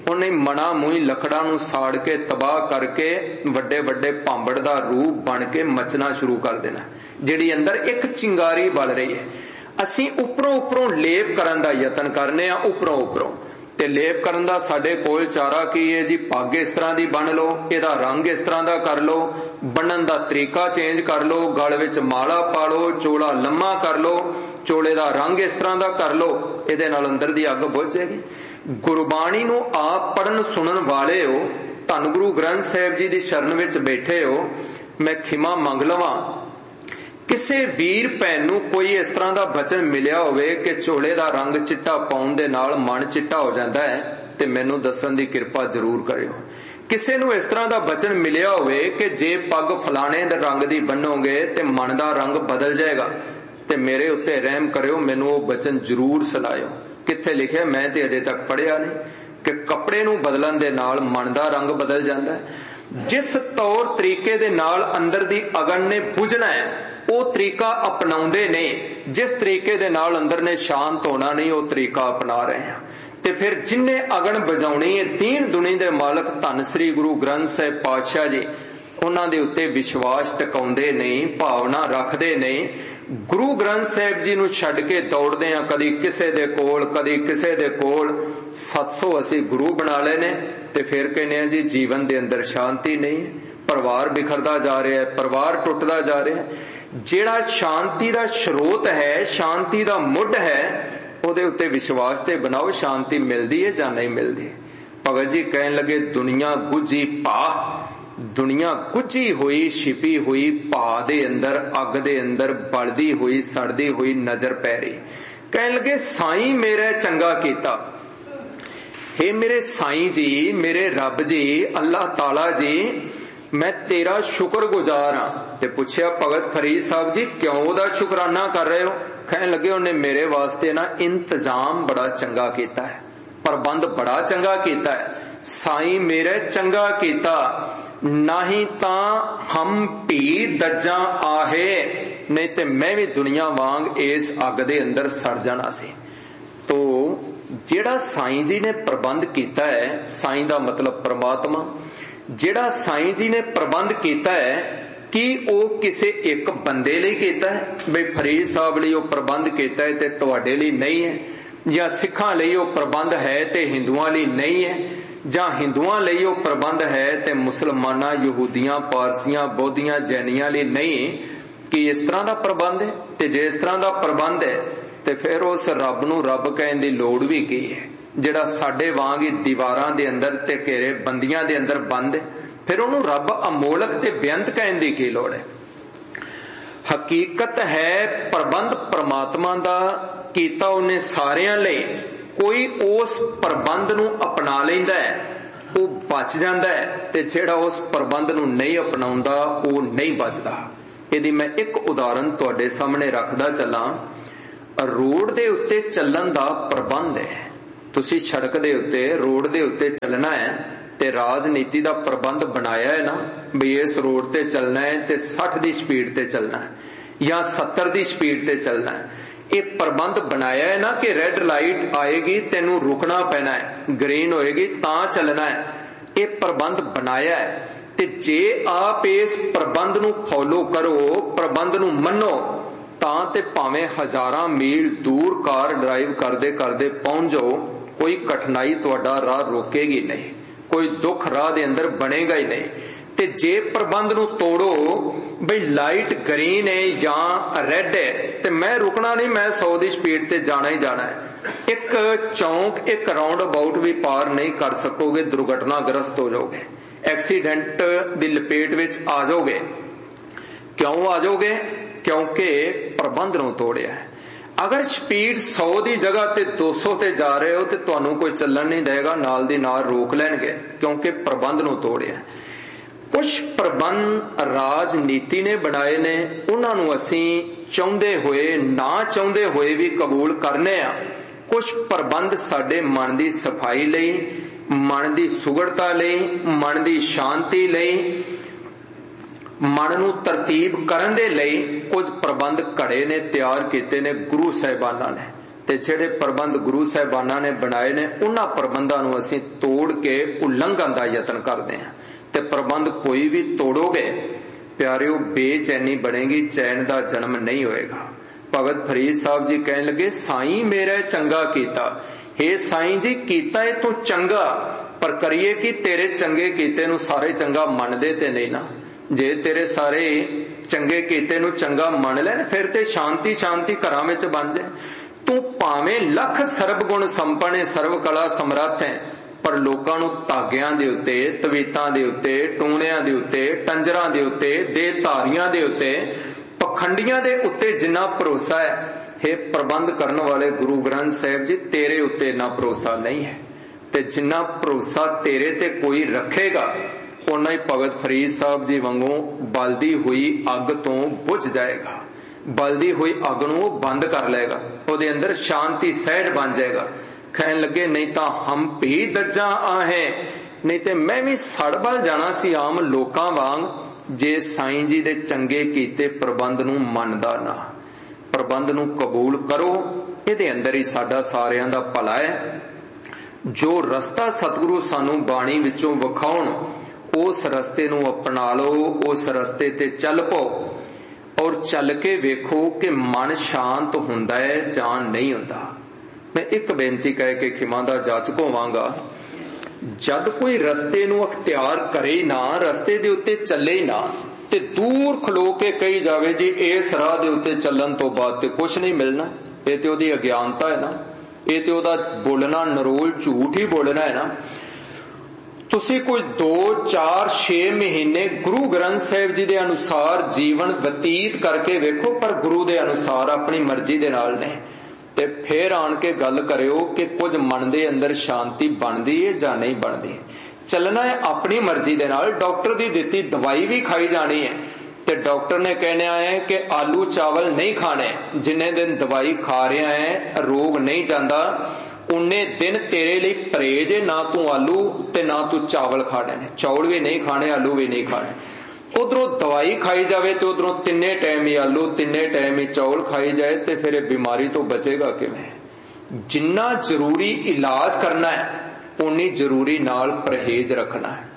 ਉਹਨੇ ਮਨਾ ਮੂੰਹ ਲੱਕੜਾਂ ਨੂੰ ਸਾੜ ਕੇ ਤਬਾਹ ਕਰਕੇ ਵੱਡੇ ਵੱਡੇ ਭਾਂਬੜ ਦਾ ਰੂਪ ਬਣ ਕੇ ਮਚਣਾ ਸ਼ੁਰੂ ਕਰ ਦੇਣਾ, ਜਿਹੜੀ ਅੰਦਰ ਇੱਕ ਚਿੰਗਾਰੀ ਬਲ ਰਹੀ ਹੈ। ਅਸੀਂ ਉੱਪਰੋਂ ਲੇਪ ਕਰਨ ਦਾ ਯਤਨ ਕਰਨੇ ਆ, ਉੱਪਰੋਂ ਤੇ ਲੇਪ ਕਰਨ ਦਾ ਸਾਡੇ ਕੋਲ ਚਾਰਾ ਕੀ ਹੈ ਜੀ? ਪੱਗ ਇਸ ਤਰ੍ਹਾਂ ਦੀ ਬੰਨ ਲਓ, ਇਹਦਾ ਰੰਗ ਇਸ ਤਰ੍ਹਾਂ ਦਾ ਕਰ ਲਓ, ਬੰਨਣ ਦਾ ਤਰੀਕਾ ਚੇਂਜ ਕਰ ਲਓ, ਗਲ ਵਿੱਚ ਮਾਲਾ ਪਾ ਲਓ, ਚੋਲਾ ਲੰਮਾ ਕਰ ਲਓ, ਚੋਲੇ ਦਾ ਰੰਗ ਇਸ ਤਰ੍ਹਾਂ ਦਾ ਕਰ ਲਓ, ਇਹਦੇ ਨਾਲ ਅੰਦਰ ਦੀ ਅੱਗ ਬੁਝ ਜਾਏਗੀ। ਗੁਰਬਾਣੀ ਨੂੰ ਆਪ ਪੜਨ ਸੁਣਨ ਵਾਲੇ ਹੋ, ਧੰਨ ਗੁਰੂ ਗ੍ਰੰਥ ਸਾਹਿਬ ਜੀ ਦੀ ਸ਼ਰਨ ਵਿੱਚ ਬੈਠੇ ਹੋ, ਮੈਂ ਖਿਮਾ ਮੰਗ ਲਵਾਂ, ਕਿਸੇ ਵੀਰ ਭੈਣ ਨੂੰ ਕੋਈ ਇਸ ਤਰ੍ਹਾਂ ਦਾ ਬਚਨ ਮਿਲਿਆ ਹੋਵੇ ਕਿ ਚੋਲੇ ਦਾ ਰੰਗ ਚਿੱਟਾ ਪਾਉਣ ਦੇ ਨਾਲ ਮਨ ਚਿੱਟਾ ਹੋ ਜਾਂਦਾ ਹੈ, ਤੇ ਮੈਨੂੰ ਦੱਸਣ ਦੀ ਕਿਰਪਾ ਜ਼ਰੂਰ ਕਰਿਓ। ਕਿਸੇ ਨੂੰ ਇਸ ਤਰ੍ਹਾਂ ਦਾ ਬਚਨ ਮਿਲਿਆ ਹੋਵੇ ਕਿ ਜੇ ਪੱਗ ਫਲਾਣੇ ਦੇ ਰੰਗ ਦੀ ਬੰਨੋਗੇ ਤੇ ਮਨ ਦਾ ਰੰਗ ਬਦਲ ਜਾਏਗਾ, ਤੇ ਮੇਰੇ ਉੱਤੇ ਰਹਿਮ ਕਰਿਓ, ਮੈਨੂੰ ਉਹ ਬਚਨ ਜ਼ਰੂਰ ਸੁਣਾਇਓ। ਕਿੱਥੇ ਲਿਖਿਆ? ਮੈਂ ਤੇ ਅਜੇ ਤੱਕ ਪੜ੍ਹਿਆ ਨਹੀਂ ਕਿ ਕੱਪੜੇ ਨੂੰ ਬਦਲਣ ਦੇ ਨਾਲ ਮਨ ਦਾ ਰੰਗ ਬਦਲ ਜਾਂਦਾ ਹੈ। ਜਿਸ ਤੌਰ ਤਰੀਕੇ ਦੇ ਨਾਲ ਅੰਦਰ ਦੀ ਅਗਨ ਨੇ ਬੁਝਣਾ ਹੈ ਉਹ ਤਰੀਕਾ ਅਪਣਾਉਂਦੇ ਨੇ, ਜਿਸ ਤਰੀਕੇ ਦੇ ਨਾਲ ਅੰਦਰ ਨੇ ਸ਼ਾਂਤ ਹੋਣਾ ਨਹੀਂ ਉਹ ਤਰੀਕਾ ਅਪਣਾ ਰਹੇ ਹਾਂ। ਤੇ ਫਿਰ ਜਿੰਨੇ ਅਗਨ ਬੁਝਾਉਣੀ ਹੈ, ਦੀਨ ਦੁਨੀ ਦੇ ਮਾਲਕ ਧੰਨ ਸ੍ਰੀ ਗੁਰੂ ਗ੍ਰੰਥ ਸਾਹਿਬ ਪਾਤਸ਼ਾਹ ਜੀ ਉਹਨਾਂ ਦੇ ਉੱਤੇ ਵਿਸ਼ਵਾਸ ਟਿਕਾਉਂਦੇ ਨਹੀਂ, ਭਾਵਨਾ ਰੱਖਦੇ ਨਹੀਂ। ਗੁਰੂ ਗ੍ਰੰਥ ਸਾਹਿਬ ਜੀ ਨੂੰ ਛੱਡ ਕੇ ਦੌੜਦੇ ਆ, ਕਦੀ ਕਿਸੇ ਦੇ ਕੋਲ ਕਦੀ ਕਿਸੇ ਦੇ ਕੋਲ। 700 ਅਸੀਂ ਗੁਰੂ ਬਣਾ ਲਏ ਨੇ, ਤੇ ਫਿਰ ਕਹਿੰਦੇ ਆ ਜੀ ਜੀਵਨ ਦੇ ਅੰਦਰ ਸ਼ਾਂਤੀ ਨਹੀਂ, ਪਰਿਵਾਰ ਬਿਖਰਦਾ ਜਾ ਰਿਹਾ ਹੈ, ਪਰਿਵਾਰ ਟੁੱਟਦਾ ਜਾ ਰਿਹਾ ਹੈ। ਜਿਹੜਾ ਸ਼ਾਂਤੀ ਦਾ ਸਰੋਤ ਹੈ, ਸ਼ਾਂਤੀ ਦਾ ਮੁੱਢ ਹੈ, ਉਹਦੇ ਉੱਤੇ ਵਿਸ਼ਵਾਸ ਤੇ ਬਣਾਓ, ਸ਼ਾਂਤੀ ਮਿਲਦੀ ਹੈ ਜਾਂ ਨਹੀਂ ਮਿਲਦੀ। ਭਗਤ ਜੀ ਕਹਿਣ ਲੱਗੇ ਦੁਨੀਆ ਗੁੱਝੀ ਭਾ, ਦੁਨੀਆ ਗੁੱਝੀ ਹੋਈ ਛਿਪੀ ਹੋਈ ਭਾ ਦੇ ਅੰਦਰ, ਅੱਗ ਦੇ ਅੰਦਰ ਬਲਦੀ ਹੋਈ ਸੜਦੀ ਹੋਈ ਨਜ਼ਰ ਪੈ ਰਹੀ। ਕਹਿਣ ਲੱਗੇ ਸਾਈਂ ਮੇਰਾ ਚੰਗਾ ਕੀਤਾ। ਹੇ ਮੇਰੇ ਸਾਈਂ ਜੀ, ਮੇਰੇ ਰੱਬ ਜੀ, ਅੱਲਾਹ ਤਾਲਾ ਜੀ, ਮੈਂ ਤੇਰਾ ਸ਼ੁਕਰਗੁਜ਼ਾਰ ਹਾਂ। ਤੇ ਪੁੱਛਿਆ ਭਗਤ ਫਰੀਦ ਸਾਹਿਬ ਜੀ ਕਿਉਂ ਉਹਦਾ ਸ਼ੁਕਰਾਨਾ ਕਰ ਰਹੇ ਹੋ? ਕਹਿਣ ਲੱਗੇ ਉਹਨੇ ਮੇਰੇ ਵਾਸਤੇ ਨਾ ਇੰਤਜ਼ਾਮ ਬੜਾ ਚੰਗਾ ਕੀਤਾ ਹੈ, ਪ੍ਰਬੰਧ ਬੜਾ ਚੰਗਾ ਕੀਤਾ ਹੈ। ਸਾਈਂ ਮੇਰੇ ਚੰਗਾ ਕੀਤਾ, ਨਹੀਂ ਤਾਂ ਹਮ ਭੀ ਦੱਜਾਂ ਆਹੇ, ਨਹੀਂ ਤੇ ਮੈਂ ਵੀ ਦੁਨੀਆ ਵਾਂਗ ਇਸ ਅੱਗ ਦੇ ਅੰਦਰ ਸੜ ਜਾਣਾ ਸੀ। ਤੋ ਜਿਹੜਾ ਸਾਈਂ ਜੀ ਨੇ ਪ੍ਰਬੰਧ ਕੀਤਾ ਹੈ, ਸਾਈਂ ਦਾ ਮਤਲਬ ਪ੍ਰਮਾਤਮਾ, ਜਿਹੜਾ ਸਾਈਂ ਜੀ ਨੇ ਪ੍ਰਬੰਧ ਕੀਤਾ ਹੈ, ਕੀ ਉਹ ਕਿਸੇ ਇੱਕ ਬੰਦੇ ਲਈ ਕੀਤਾ ਹੈ? ਬਈ ਫਰੀਦ ਸਾਹਿਬ ਲਈ ਉਹ ਪ੍ਰਬੰਧ ਕੀਤਾ ਹੈ ਤੇ ਤੁਹਾਡੇ ਲਈ ਨਹੀਂ ਹੈ, ਜਾਂ ਸਿੱਖਾਂ ਲਈ ਉਹ ਪ੍ਰਬੰਧ ਹੈ ਤੇ ਹਿੰਦੂਆਂ ਲਈ ਨਹੀਂ ਹੈ, ਜਾਂ ਹਿੰਦੂਆਂ ਲਈ ਉਹ ਪ੍ਰਬੰਧ ਹੈ ਤੇ ਮੁਸਲਮਾਨਾਂ, ਯਹੂਦੀਆਂ, ਪਾਰਸੀਆਂ, ਬੋਧੀਆਂ, ਜੈਨੀਆਂ ਲਈ ਨਹੀਂ? ਕੀ ਇਸ ਤਰ੍ਹਾਂ ਦਾ ਪ੍ਰਬੰਧ ਹੈ? ਤੇ ਜੇ ਇਸ ਤਰ੍ਹਾਂ ਦਾ ਪ੍ਰਬੰਧ ਹੈ ਤੇ ਫਿਰ ਉਸ ਰੱਬ ਨੂੰ ਰੱਬ ਕਹਿਣ ਦੀ ਲੋੜ ਵੀ ਕੀ ਹੈ, ਜਿਹੜਾ ਸਾਡੇ ਵਾਂਗ ਹੀ ਦੀਵਾਰਾਂ ਦੇ ਅੰਦਰ ਤੇ ਘੇਰੇ ਬੰਦੀਆਂ ਦੇ ਅੰਦਰ ਬੰਦ ਹੈ? ਫਿਰ ਉਹਨੂੰ ਰੱਬ ਅਮੋਲਕ ਤੇ ਬੇਅੰਤ ਕਹਿਣ ਦੀ ਕੀ ਲੋੜ ਹੈ? ਹਕੀਕਤ ਹੈ ਪ੍ਰਬੰਧ ਪ੍ਰਮਾਤਮਾ ਦਾ ਕੀਤਾ ਉਹਨੇ ਸਾਰਿਆਂ ਲਈ। ਕੋਈ ਉਸ ਪ੍ਰਬੰਧ ਨੂੰ ਅਪਣਾ ਲੈਂਦਾ ਹੈ ਉਹ ਬਚ ਜਾਂਦਾ ਹੈ, ਤੇ ਜਿਹੜਾ ਉਸ ਪ੍ਰਬੰਧ ਨੂੰ ਨਹੀਂ ਅਪਣਾਉਂਦਾ ਉਹ ਨਹੀਂ ਬਚਦਾ। ਇਹਦੀ ਮੈਂ ਇੱਕ ਉਦਾਹਰਨ ਤੁਹਾਡੇ ਸਾਹਮਣੇ ਰੱਖਦਾ ਚੱਲਾਂ। ਰੋਡ ਦੇ ਉੱਤੇ ਚੱਲਣ ਦਾ ਪ੍ਰਬੰਧ ਹੈ, ਤੁਸੀਂ ਸੜਕ ਦੇ ਉੱਤੇ ਰੋਡ ਦੇ ਉੱਤੇ ਚੱਲਣਾ ਹੈ ਤੇ ਰਾਜਨੀਤੀ ਦਾ ਪ੍ਰਬੰਧ ਬਣਾਇਆ ਹੈ ਨਾ, ਵੀ ਇਸ ਰੋਡ ਤੇ ਚੱਲਣਾ ਹੈ ਤੇ 60 ਦੀ ਸਪੀਡ ਤੇ ਚੱਲਣਾ ਹੈ ਜਾਂ 70 ਦੀ ਸਪੀਡ ਤੇ ਚੱਲਣਾ ਹੈ। ਇਹ ਪ੍ਰਬੰਧ ਬਣਾਇਆ ਹੈ ਨਾ ਕਿ ਰੈੱਡ ਲਾਈਟ ਆਏਗੀ ਤੈਨੂੰ ਰੁਕਣਾ ਪੈਣਾ ਹੈ, ਗ੍ਰੀਨ ਹੋਏਗੀ ਤਾਂ ਚੱਲਣਾ ਹੈ। ਇਹ ਪ੍ਰਬੰਧ ਬਣਾਇਆ ਹੈ, ਤੇ ਜੇ ਆਪ ਇਸ ਪ੍ਰਬੰਧ ਨੂੰ ਫੋਲੋ ਕਰੋ, ਪ੍ਰਬੰਧ ਨੂੰ ਮੰਨੋ, ਤਾਂ ਤੇ ਭਾਵੇਂ ਹਜ਼ਾਰਾਂ ਮੀਲ ਦੂਰ ਕਾਰ ਡਰਾਈਵ ਕਰਦੇ ਕਰਦੇ ਪਹੁੰਚ ਜਾਓ, ਕੋਈ ਕਠਿਨਾਈ ਤੁਹਾਡਾ ਰਾਹ ਰੋਕੇਗੀ ਨਹੀਂ, ਕੋਈ ਦੁੱਖ ਰਾਹ ਦੇ ਅੰਦਰ ਬਣੇਗਾ ਹੀ ਨਹੀਂ। ਤੇ ਜੇ ਪ੍ਰਬੰਧ ਨੂੰ ਤੋੜੋ, ਬਈ ਲਾਈਟ ਗ੍ਰੀਨ ਹੈ ਜਾਂ ਰੈੱਡ ਹੈ ਤੇ ਮੈਂ ਰੁਕਣਾ ਨਹੀਂ, ਮੈਂ 100 ਦੀ ਸਪੀਡ ਤੇ ਜਾਣਾ ਹੀ ਜਾਣਾ ਹੈ, ਇੱਕ ਚੌਂਕ ਇੱਕ ਰਾਉਂਡ ਅਬਾਊਟ ਵੀ ਪਾਰ ਨਹੀਂ ਕਰ ਸਕੋਗੇ, ਦੁਰਘਟਨਾਗ੍ਰਸਤ ਹੋ ਜਾਓਗੇ, ਐਕਸੀਡੈਂਟ ਦੀ ਲਪੇਟ ਵਿੱਚ ਆ ਜਾਓਗੇ। ਕਿਉਂ ਆ ਜਾਓਗੇ? ਕਿਉਂਕਿ ਪ੍ਰਬੰਧ ਨੂੰ ਤੋੜਿਆ ਹੈ। ਅਗਰ ਸਪੀਡ 100 ਦੀ ਜਗ੍ਹਾ ਤੇ 200 ਤੇ ਜਾ ਰਹੇ ਹੋ ਤੇ ਤੁਹਾਨੂੰ ਕੋਈ ਚੱਲਣ ਨਹੀਂ ਦੇਗਾ, ਨਾਲ ਦੀ ਨਾਲ ਰੋਕ ਲੈਣਗੇ, ਕਿਉਂਕਿ ਪ੍ਰਬੰਧ ਨੂੰ ਤੋੜਿਆ। ਕੁਛ ਪ੍ਰਬੰਧ ਰਾਜਨੀਤੀ ਨੇ ਬਣਾਏ ਨੇ, ਉਹਨਾਂ ਨੂੰ ਅਸੀਂ ਚਾਹੁੰਦੇ ਹੋਏ ਨਾ ਚਾਹੁੰਦੇ ਹੋਏ ਵੀ ਕਬੂਲ ਕਰਨੇ ਆ। ਕੁਛ ਪ੍ਰਬੰਧ ਸਾਡੇ ਮਨ ਦੀ ਸਫਾਈ ਲਈ, ਮਨ ਦੀ ਸੁਗੜਤਾ ਲਈ, ਮਨ ਦੀ ਸ਼ਾਂਤੀ ਲਈ, ਮਨ ਨੂੰ ਤਰਤੀਬ ਕਰਨ ਦੇ ਲਈ ਕੁਝ ਪ੍ਰਬੰਧ ਘੜੇ ਨੇ ਤਿਆਰ ਕੀਤੇ ਨੇ ਗੁਰੂ ਸਾਹਿਬਾਨਾਂ ਨੇ। ਤੇ ਜਿਹੜੇ ਪ੍ਰਬੰਧ ਗੁਰੂ ਸਾਹਿਬਾਨਾਂ ਨੇ ਬਣਾਏ ਨੇ ਉਹਨਾਂ ਪ੍ਰਬੰਧਾਂ ਨੂੰ ਅਸੀਂ ਤੋੜ ਕੇ ਉਲੰਘਣ ਦਾ ਯਤਨ ਕਰਦੇ ਹਾਂ। ਤੇ ਪ੍ਰਬੰਧ ਕੋਈ ਵੀ ਤੋੜੋਗੇ ਪਿਆਰਿਓ, ਬੇਚੈਨੀ ਬਣੇਗੀ, ਚੈਨ ਦਾ ਜਨਮ ਨਹੀਂ ਹੋਏਗਾ। ਭਗਤ ਫਰੀਦ ਸਾਹਿਬ ਜੀ ਕਹਿਣ ਲੱਗੇ, ਸਾਈਂ ਮੇਰਾ ਚੰਗਾ ਕੀਤਾ। हे ਸਾਈਂ ਜੀ, ਕੀਤਾ ਇਹ ਤੂੰ ਚੰਗਾ, ਪਰ ਕਰੀਏ ਕਿ ਤੇਰੇ ਚੰਗੇ ਕੀਤੇ ਨੂੰ ਸਾਰੇ ਚੰਗਾ ਮੰਨਦੇ ਤੇ ਨਹੀਂ ਨਾ। ਜੇ ਤੇਰੇ ਸਾਰੇ ਚੰਗੇ ਕੀਤੇ ਨੂੰ ਚੰਗਾ ਮੰਨ ਲੈਣ ਫਿਰ ਤੇ ਸ਼ਾਂਤੀ ਸ਼ਾਂਤੀ ਘਰਾਂ ਵਿੱਚ ਬਣ ਜਾਏ। ਤੂੰ ਭਾਵੇਂ ਲੱਖ ਸਰਬ ਗੁਣ ਸੰਪੰਨ, ਸਰਬ ਕਲਾ ਸਮਰੱਥ ਹੈ, ਪਰ ਲੋਕਾਂ ਨੂੰ ਧਾਗਿਆਂ ਦੇ ਉੱਤੇ, ਤਵੀਤਾਂ ਦੇ ਉੱਤੇ, ਟੂਣਿਆਂ ਦੇ ਉੱਤੇ, ਟੰਜਰਾਂ ਦੇ ਉੱਤੇ, ਦੇਹ ਧਾਰੀਆਂ ਦੇ ਉੱਤੇ, ਪਖੰਡੀਆਂ ਦੇ ਉੱਤੇ ਜਿੰਨਾ ਭਰੋਸਾ ਹੈ, ਇਹ ਪ੍ਰਬੰਧ ਕਰਨ ਵਾਲੇ ਗੁਰੂ ਗ੍ਰੰਥ ਸਾਹਿਬ ਜੀ ਤੇਰੇ ਉੱਤੇ ਇੰਨਾ ਭਰੋਸਾ ਨਹੀਂ ਹੈ। ਤੇ ਜਿੰਨਾ ਭਰੋਸਾ ਤੇਰੇ ਤੇ ਕੋਈ ਰੱਖੇਗਾ ਓਨਾ ਹੀ ਭਗਤ ਫਰੀਦ ਸਾਹਿਬ ਜੀ ਵਾਂਗੂ ਬਲਦੀ ਹੋਈ ਅੱਗ ਤੋਂ ਬੁਝ ਜਾਏਗਾ। ਬਲਦੀ ਹੋਈ ਅੱਗ ਨੂੰ ਉਹ ਬੰਦ ਕਰ ਲਏਗਾ, ਉਹਦੇ ਅੰਦਰ ਸ਼ਾਂਤੀ ਸਹਿਜ ਬਣ ਜਾਏਗਾ। ਕਹਿਣ ਲੱਗੇ, ਨਹੀਂ ਤਾਂ ਹਮ ਵੀ ਦੱਜਾਂ ਆਹੇ, ਨਹੀਂ ਤੇ ਮੈਂ ਵੀ ਸੜ ਬਲ ਜਾਣਾ ਸੀ ਆਮ ਲੋਕਾਂ ਵਾਂਗ, ਜੇ ਸਾਈਂ ਜੀ ਦੇ ਚੰਗੇ ਕੀਤੇ ਪ੍ਰਬੰਧ ਨੂੰ ਮੰਨਦਾ ਨਾ। ਪ੍ਰਬੰਧ ਨੂੰ ਕਬੂਲ ਕਰੋ, ਇਹਦੇ ਅੰਦਰ ਹੀ ਸਾਡਾ ਸਾਰਿਆਂ ਦਾ ਭਲਾ ਹੈ। ਜੋ ਰਸਤਾ ਸਤਿਗੁਰੂ ਸਾਨੂੰ ਬਾਣੀ ਵਿੱਚੋਂ ਵਿਖਾਉਣ ਉਸ ਰਸਤੇ ਨੂੰ ਅਪਣਾ ਲਓ, ਉਸ ਰਸਤੇ ਤੇ ਚੱਲ ਪਓ ਔਰ ਚੱਲ ਕੇ ਵੇਖੋ ਕਿ ਮਨ ਸ਼ਾਂਤ ਹੁੰਦਾ ਹੈ ਜਾਂ ਨਹੀਂ ਹੁੰਦਾ। ਮੈਂ ਇੱਕ ਬੇਨਤੀ ਕਹਿ ਕੇ ਖਿਮਾ ਦਾ ਜਾਚਕ ਹੋਵਾਂਗਾ, ਜਦ ਕੋਈ ਰਸਤੇ ਨੂੰ ਅਖਤਿਆਰ ਕਰੇ ਨਾ, ਰਸਤੇ ਦੇ ਉੱਤੇ ਚੱਲੇ ਨਾ, ਤੇ ਦੂਰ ਖਲੋ ਕੇ ਕਹੀ ਜਾਵੇ ਜੀ ਇਸ ਰਾਹ ਦੇ ਉੱਤੇ ਚੱਲਣ ਤੋਂ ਬਾਅਦ ਤੇ ਕੁਛ ਨਹੀਂ ਮਿਲਣਾ, ਇਹ ਤੇ ਉਹਦੀ ਅਗਿਆਨਤਾ ਹੈ ਨਾ, ਇਹ ਤੇ ਉਹਦਾ ਬੋਲਣਾ ਨਰੋਲ ਝੂਠ ਹੀ ਬੋਲਣਾ ਹੈ ਨਾ। ਤੁਸੀਂ ਕੋਈ 2, 4, 6 ਮਹੀਨੇ ਗੁਰੂ ਗ੍ਰੰਥ ਸਾਹਿਬ ਜੀ ਦੇ ਅਨੁਸਾਰ ਜੀਵਨ ਬਤੀਤ ਕਰਕੇ ਵੇਖੋ, ਪਰ ਗੁਰੂ ਦੇ ਅਨੁਸਾਰ ਆਪਣੀ ਮਰਜ਼ੀ ਦੇ ਨਾਲ ਨੇ, ਤੇ ਫੇਰ ਆਣ ਕੇ ਗੱਲ ਕਰਿਓ ਕਿ ਕੁਝ ਮਨ ਦੇ ਅੰਦਰ ਸ਼ਾਂਤੀ ਬਣਦੀ ਹੈ ਜਾਂ ਨਹੀਂ ਬਣਦੀ। ਚੱਲਣਾ ਹੈ ਆਪਣੀ ਮਰਜ਼ੀ ਦੇ ਨਾਲ। ਡਾਕਟਰ ਦੀ ਦਿੱਤੀ ਦਵਾਈ ਵੀ ਖਾਈ ਜਾਣੀ ਹੈ, ਤੇ ਡਾਕਟਰ ਨੇ ਕਹਿਣਾ ਹੈ ਕਿ ਆਲੂ ਚਾਵਲ ਨਹੀਂ ਖਾਣੇ। ਜਿੰਨੇ ਦਿਨ ਦਵਾਈ ਖਾ ਰਿਹਾ ਹੈ ਰੋਗ ਨਹੀਂ ਜਾਂਦਾ, ਉਨੇ ਦਿਨ ਤੇਰੇ ਲਈ ਪਰਹੇਜ ਹੈ, ਨਾ ਤੂੰ ਆਲੂ ਤੇ ਨਾ ਤੂੰ ਚਾਵਲ ਖਾਣੇ ਨੇ। ਚੌਲ ਵੀ ਨਹੀਂ ਖਾਣੇ, ਆਲੂ ਵੀ ਨਹੀਂ ਖਾਣੇ। ਉਧਰੋਂ ਦਵਾਈ ਖਾਈ ਜਾਵੇ ਤੇ ਉਧਰੋਂ ਤਿੰਨੇ ਟਾਈਮ ਹੀ ਆਲੂ, ਤਿੰਨੇ ਟਾਈਮ ਹੀ ਚੌਲ ਖਾਈ ਜਾਏ, ਤੇ ਫਿਰ ਇਹ ਬਿਮਾਰੀ ਤੋਂ ਬਚੇਗਾ ਕਿਵੇਂ? ਜਿੰਨਾ ਜ਼ਰੂਰੀ ਇਲਾਜ ਕਰਨਾ ਹੈ ਉਨੀ ਜ਼ਰੂਰੀ ਨਾਲ ਪਰਹੇਜ਼ ਰੱਖਣਾ ਹੈ।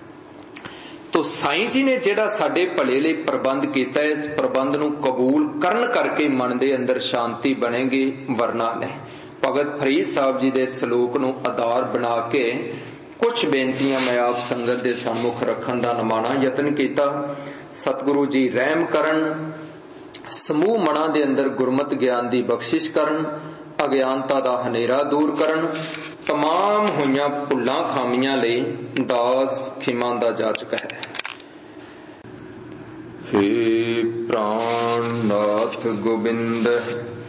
ਤੋ ਸਾਈਂ ਜੀ ਨੇ ਜਿਹੜਾ ਸਾਡੇ ਭਲੇ ਲਈ ਪ੍ਰਬੰਧ ਕੀਤਾ, ਇਸ ਪ੍ਰਬੰਧ ਨੂੰ ਕਬੂਲ ਕਰਨ ਕਰਕੇ ਮਨ ਦੇ ਅੰਦਰ ਸ਼ਾਂਤੀ ਬਣੇਗੀ, ਵਰਨਾ ਨਹੀਂ। ਭਗਤ ਫਰੀਦ ਸਾਹਿਬ ਜੀ ਦੇ ਸਲੋਕ ਨੂੰ ਆਧਾਰ ਬਣਾ ਕੇ ਕੁਝ ਬੇਨਤੀਆਂ ਮੈਂ ਆਪ ਸੰਗਤ ਦੇ ਸਾਹਮਣੇ ਰੱਖਣ ਦਾ ਨਿਮਾਣਾ ਯਤਨ ਕੀਤਾ। ਸਤਿਗੁਰੂ ਜੀ ਰਹਿਮ ਕਰਨ, ਸਮੂਹ ਮਨਾਂ ਦੇ ਅੰਦਰ ਗੁਰਮਤਿ ਗਿਆਨ ਦੀ ਬਖਸ਼ਿਸ਼ ਕਰਨ, ਅਗਿਆਨਤਾ ਦਾ ਹਨੇਰਾ ਦੂਰ ਕਰਨ, ਤਮਾਮ ਹੋਈਆਂ ਭੁੱਲਾਂ ਖਾਮੀਆਂ ਲਈ ਦਾਸ ਖਿਮਾ ਦਾ ਜਾਚਕ ਹੈ। हे प्राणनाथ गोविंद